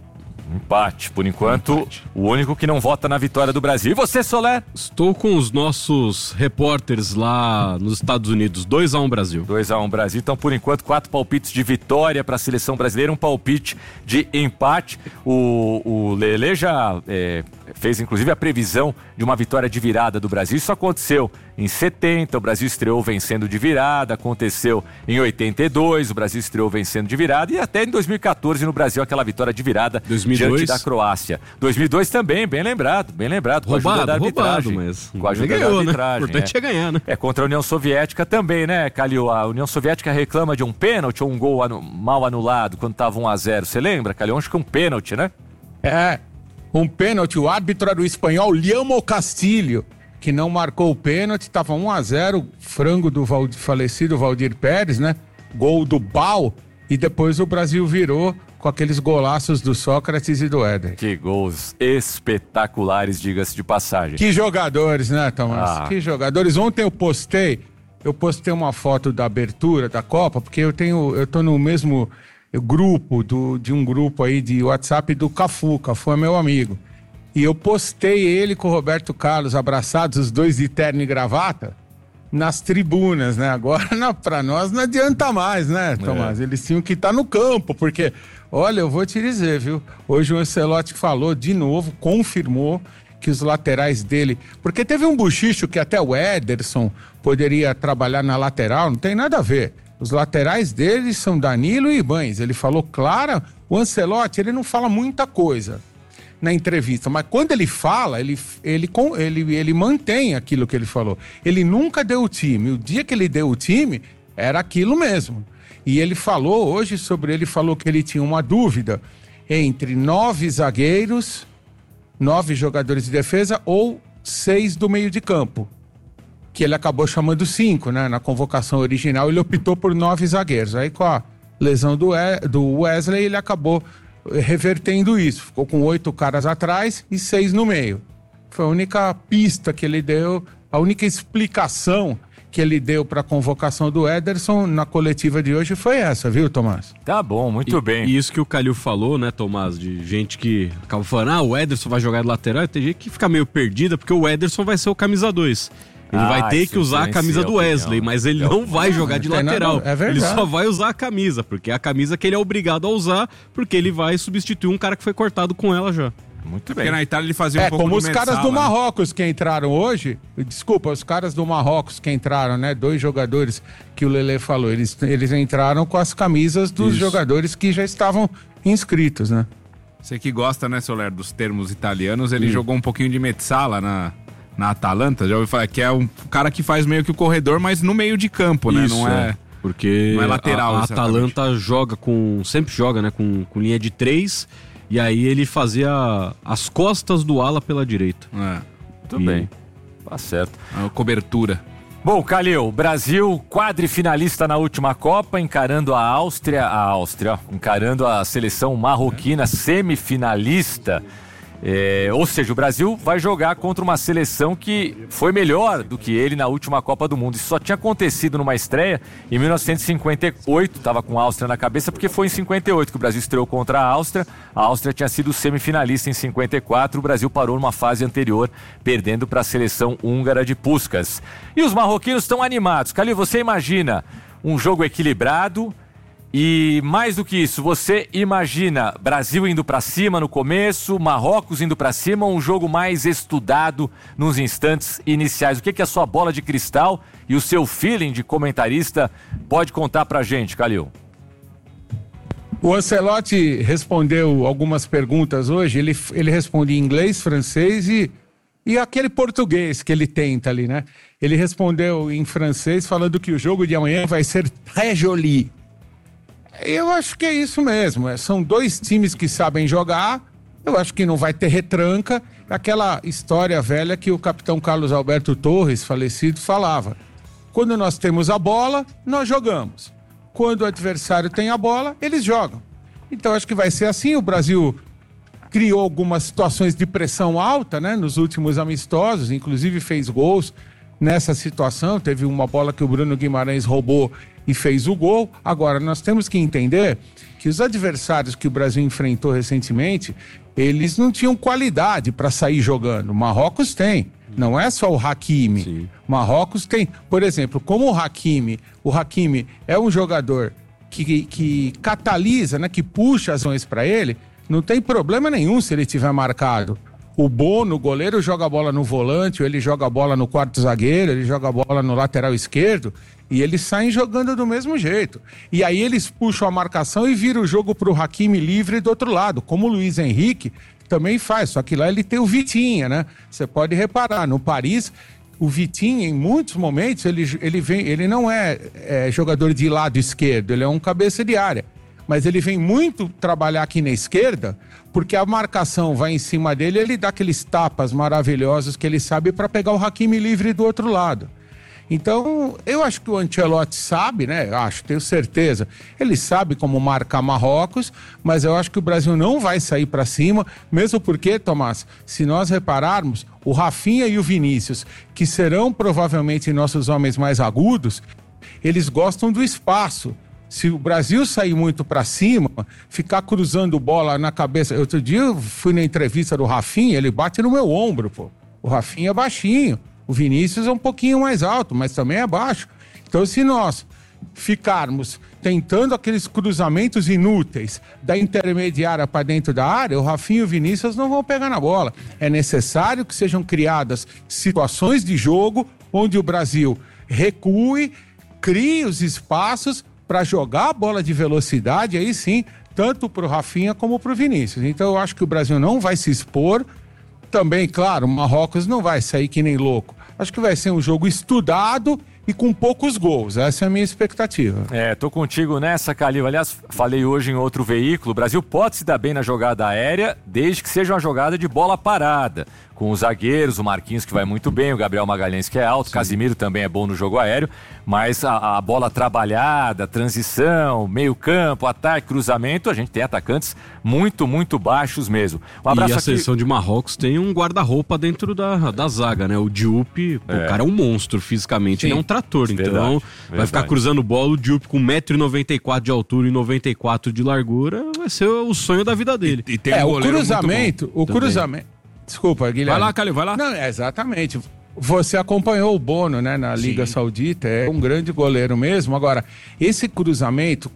A: Empate, por enquanto,
C: Empate.
A: O único que não vota na vitória do Brasil. E você, Soler?
B: Estou com os nossos repórteres lá nos Estados Unidos. dois a um Brasil.
A: dois a um Brasil. Então, por enquanto, quatro palpites de vitória para a seleção brasileira, um palpite de empate. O, o Lelê já é, fez, inclusive, a previsão de uma vitória de virada do Brasil. Isso aconteceu em setenta, o Brasil estreou vencendo de virada. Aconteceu em oitenta e dois, o Brasil estreou vencendo de virada. E até em dois mil e quatorze, no Brasil, aquela vitória de virada
B: dois mil e dois.
A: diante da Croácia. dois mil e dois também, bem lembrado, bem lembrado. Com a ajuda da
B: Roubado,
A: arbitragem.
B: roubado, mas
A: Com a ajuda
B: ganhou,
A: da
B: né?
A: arbitragem.
B: O importante é ganhar, né?
A: É contra a União Soviética também, né, Calil? A União Soviética reclama de um pênalti ou um gol anu- mal anulado quando estava um a zero. Você lembra, Calil? Acho que um pênalti, né?
G: É, um pênalti, o árbitro era o espanhol Liamo Castilho, que não marcou o pênalti, estava um a zero, frango do Valdir, falecido Valdir Pérez, né? Gol do Bal, e depois o Brasil virou com aqueles golaços do Sócrates e do Éder.
A: Que gols espetaculares, diga-se de passagem.
G: Que jogadores, né, Tomás?
A: Ah.
G: Que jogadores. Ontem eu postei, eu postei uma foto da abertura da Copa, porque eu tenho, eu tô no mesmo grupo, do, de um grupo aí de WhatsApp do Cafu, Cafu é meu amigo. E eu postei ele com o Roberto Carlos abraçados, os dois de terno e gravata, nas tribunas, né? Agora, na, pra nós não adianta mais, né, Tomás? É. Eles tinham que estar no campo, porque, olha, eu vou te dizer, viu? Hoje o Ancelotti falou de novo, confirmou que os laterais dele... Porque teve um bochicho que até o Ederson poderia trabalhar na lateral, não tem nada a ver. Os laterais dele são Danilo e Ibañez. Ele falou claro, o Ancelotti, ele não fala muita coisa na entrevista, mas quando ele fala, ele, ele, ele, ele mantém aquilo que ele falou. Ele nunca deu o time. O dia que ele deu o time, era aquilo mesmo. E ele falou hoje sobre, ele falou que ele tinha uma dúvida entre nove zagueiros, nove jogadores de defesa ou seis do meio de campo. Que ele acabou chamando cinco, né? Na convocação original ele optou por nove zagueiros. Aí com a lesão do, do Wesley ele acabou revertendo isso. Ficou com oito caras atrás e seis no meio. Foi a única pista que ele deu, a única explicação que ele deu para a convocação do Ederson na coletiva de hoje foi essa, viu, Tomás?
A: Tá bom, muito
B: e,
A: bem.
B: E isso que o Calil falou, né, Tomás, de gente que acaba falando, ah, o Ederson vai jogar de lateral, tem gente que fica meio perdida, porque o Ederson vai ser o camisa dois. Ele
A: Ah,
B: vai ter
A: isso
B: que usar a camisa do
A: influencia a
B: Wesley,
A: opinião.
B: mas ele não vai jogar de
G: não tem
B: lateral.
G: nada- é verdade.
B: Ele só vai usar a camisa, porque é a camisa que ele é obrigado a usar, porque ele vai substituir um cara que foi cortado com ela já.
A: Muito bem.
C: Porque na Itália ele fazia
G: É,
C: um pouco
G: como
C: do
G: os caras
C: Mezzala,
G: do
C: né?
G: Marrocos que entraram hoje, desculpa, os caras do Marrocos que entraram, né? Dois jogadores que o Lelê falou, eles, eles entraram com as camisas dos
C: Isso.
G: jogadores que já estavam inscritos, né?
C: Você que gosta, né, Soler, dos termos italianos, ele jogou um pouquinho de Mezzala na, na Atalanta, já ouviu falar que é um cara que faz meio que o corredor, mas no meio de campo, né?
B: Isso,
C: Não é...
B: Porque
C: não é lateral,
B: a, a
C: exatamente.
B: Atalanta joga com. Sempre joga, né? Com, com linha de três. E aí ele fazia as costas do ala pela direita.
C: É,
A: Muito
B: E-
A: bem. Tá certo.
C: a cobertura.
A: Bom, Calil, Brasil quadrifinalista na última Copa, encarando a Áustria, a Áustria, ó, encarando a seleção marroquina semifinalista. É, ou seja, o Brasil vai jogar contra uma seleção que foi melhor do que ele na última Copa do Mundo. Isso só tinha acontecido numa estreia em mil novecentos e cinquenta e oito, estava com a Áustria na cabeça, porque foi em cinquenta e oito que o Brasil estreou contra a Áustria. A Áustria tinha sido semifinalista em cinquenta e quatro, o Brasil parou numa fase anterior, perdendo para a seleção húngara de Puskás. E os marroquinos estão animados. Calil, você imagina um jogo equilibrado? E mais do que isso, você imagina Brasil indo pra cima no começo, Marrocos indo pra cima, um jogo mais estudado nos instantes iniciais? O que, que a sua bola de cristal e o seu feeling de comentarista pode contar pra gente, Calil?
G: O Ancelotti respondeu algumas perguntas hoje, ele, ele responde em inglês, francês e, e aquele português que ele tenta ali, né? Ele respondeu em francês falando que o jogo de amanhã vai ser très joli. Eu acho que é isso mesmo. é, São dois times que sabem jogar. Eu acho que não vai ter retranca. Aquela história velha que o capitão Carlos Alberto Torres, falecido, falava. Quando nós temos a bola, nós jogamos. Quando o adversário tem a bola, eles jogam. Então acho que vai ser assim. O Brasil criou algumas situações de pressão alta, né, nos últimos amistosos, inclusive fez gols nessa situação. Teve uma bola que o Bruno Guimarães roubou e fez o gol. Agora, nós temos que entender que os adversários que o Brasil enfrentou recentemente, eles não tinham qualidade para sair jogando. O Marrocos tem, não é só o Hakimi.
B: Sim.
G: Marrocos tem, por exemplo, como o Hakimi, o Hakimi é um jogador que, que catalisa, né, que puxa as ações para ele, não tem problema nenhum se ele tiver marcado. O Bono, o goleiro, joga a bola no volante, ou ele joga a bola no quarto zagueiro, ele joga a bola no lateral esquerdo, e eles saem jogando do mesmo jeito. E aí eles puxam a marcação e viram o jogo pro Hakimi livre do outro lado, como o Luiz Henrique também faz, só que lá ele tem o Vitinha, né? Você pode reparar, no Paris, o Vitinha, em muitos momentos, ele, ele, vem, ele não é, é jogador de lado esquerdo, ele é um cabeça de área. Mas ele vem muito trabalhar aqui na esquerda, porque a marcação vai em cima dele e ele dá aqueles tapas maravilhosos que ele sabe para pegar o Hakimi livre do outro lado. Então, eu acho que o Ancelotti sabe, né? Acho, tenho certeza. Ele sabe como marcar Marrocos, mas eu acho que o Brasil não vai sair para cima, mesmo porque, Tomás, se nós repararmos, o Rafinha e o Vinícius, que serão provavelmente nossos homens mais agudos, eles gostam do espaço. Se o Brasil sair muito para cima, ficar cruzando bola na cabeça... Outro dia eu fui na entrevista do Rafinha, ele bate no meu ombro, pô. O Rafinha é baixinho, o Vinícius é um pouquinho mais alto, mas também é baixo. Então, se nós ficarmos tentando aqueles cruzamentos inúteis da intermediária para dentro da área, o Rafinha e o Vinícius não vão pegar na bola. É necessário que sejam criadas situações de jogo onde o Brasil recue, crie os espaços para jogar a bola de velocidade, aí sim, tanto para o Rafinha como para o Vinícius. Então eu acho que o Brasil não vai se expor. Também, claro, o Marrocos não vai sair que nem louco. Acho que vai ser um jogo estudado e com poucos gols. Essa é a minha expectativa.
A: É, tô contigo nessa, Calil. Aliás, falei hoje em outro veículo, o Brasil pode se dar bem na jogada aérea, desde que seja uma jogada de bola parada. Com os zagueiros, o Marquinhos que vai muito bem, o Gabriel Magalhães que é alto, o Casimiro também é bom no jogo aéreo, mas a, a bola trabalhada, transição, meio campo, ataque, cruzamento, a gente tem atacantes muito, muito baixos mesmo. Um abraço
B: e a
A: aqui.
B: seleção de Marrocos tem um guarda-roupa dentro da, da zaga, né? O Diop, pô,
A: É.
B: o cara é um monstro fisicamente,
G: Sim.
B: ele é um trator,
A: Verdade,
B: então vai
A: verdade.
B: ficar cruzando bola, o Diop com um metro e noventa e quatro de altura e noventa e quatro de largura, vai ser o sonho da vida dele.
C: E tem
G: É,
C: um
G: o
C: goleiro muito
G: cruzamento, o
B: Também.
G: cruzamento... Desculpa, Guilherme.
C: Vai lá, Calil, vai lá.
G: Não, é, exatamente. Você acompanhou o Bono, né, na Liga
C: Sim.
G: Saudita, é um grande goleiro mesmo. Agora, esse cruzamento,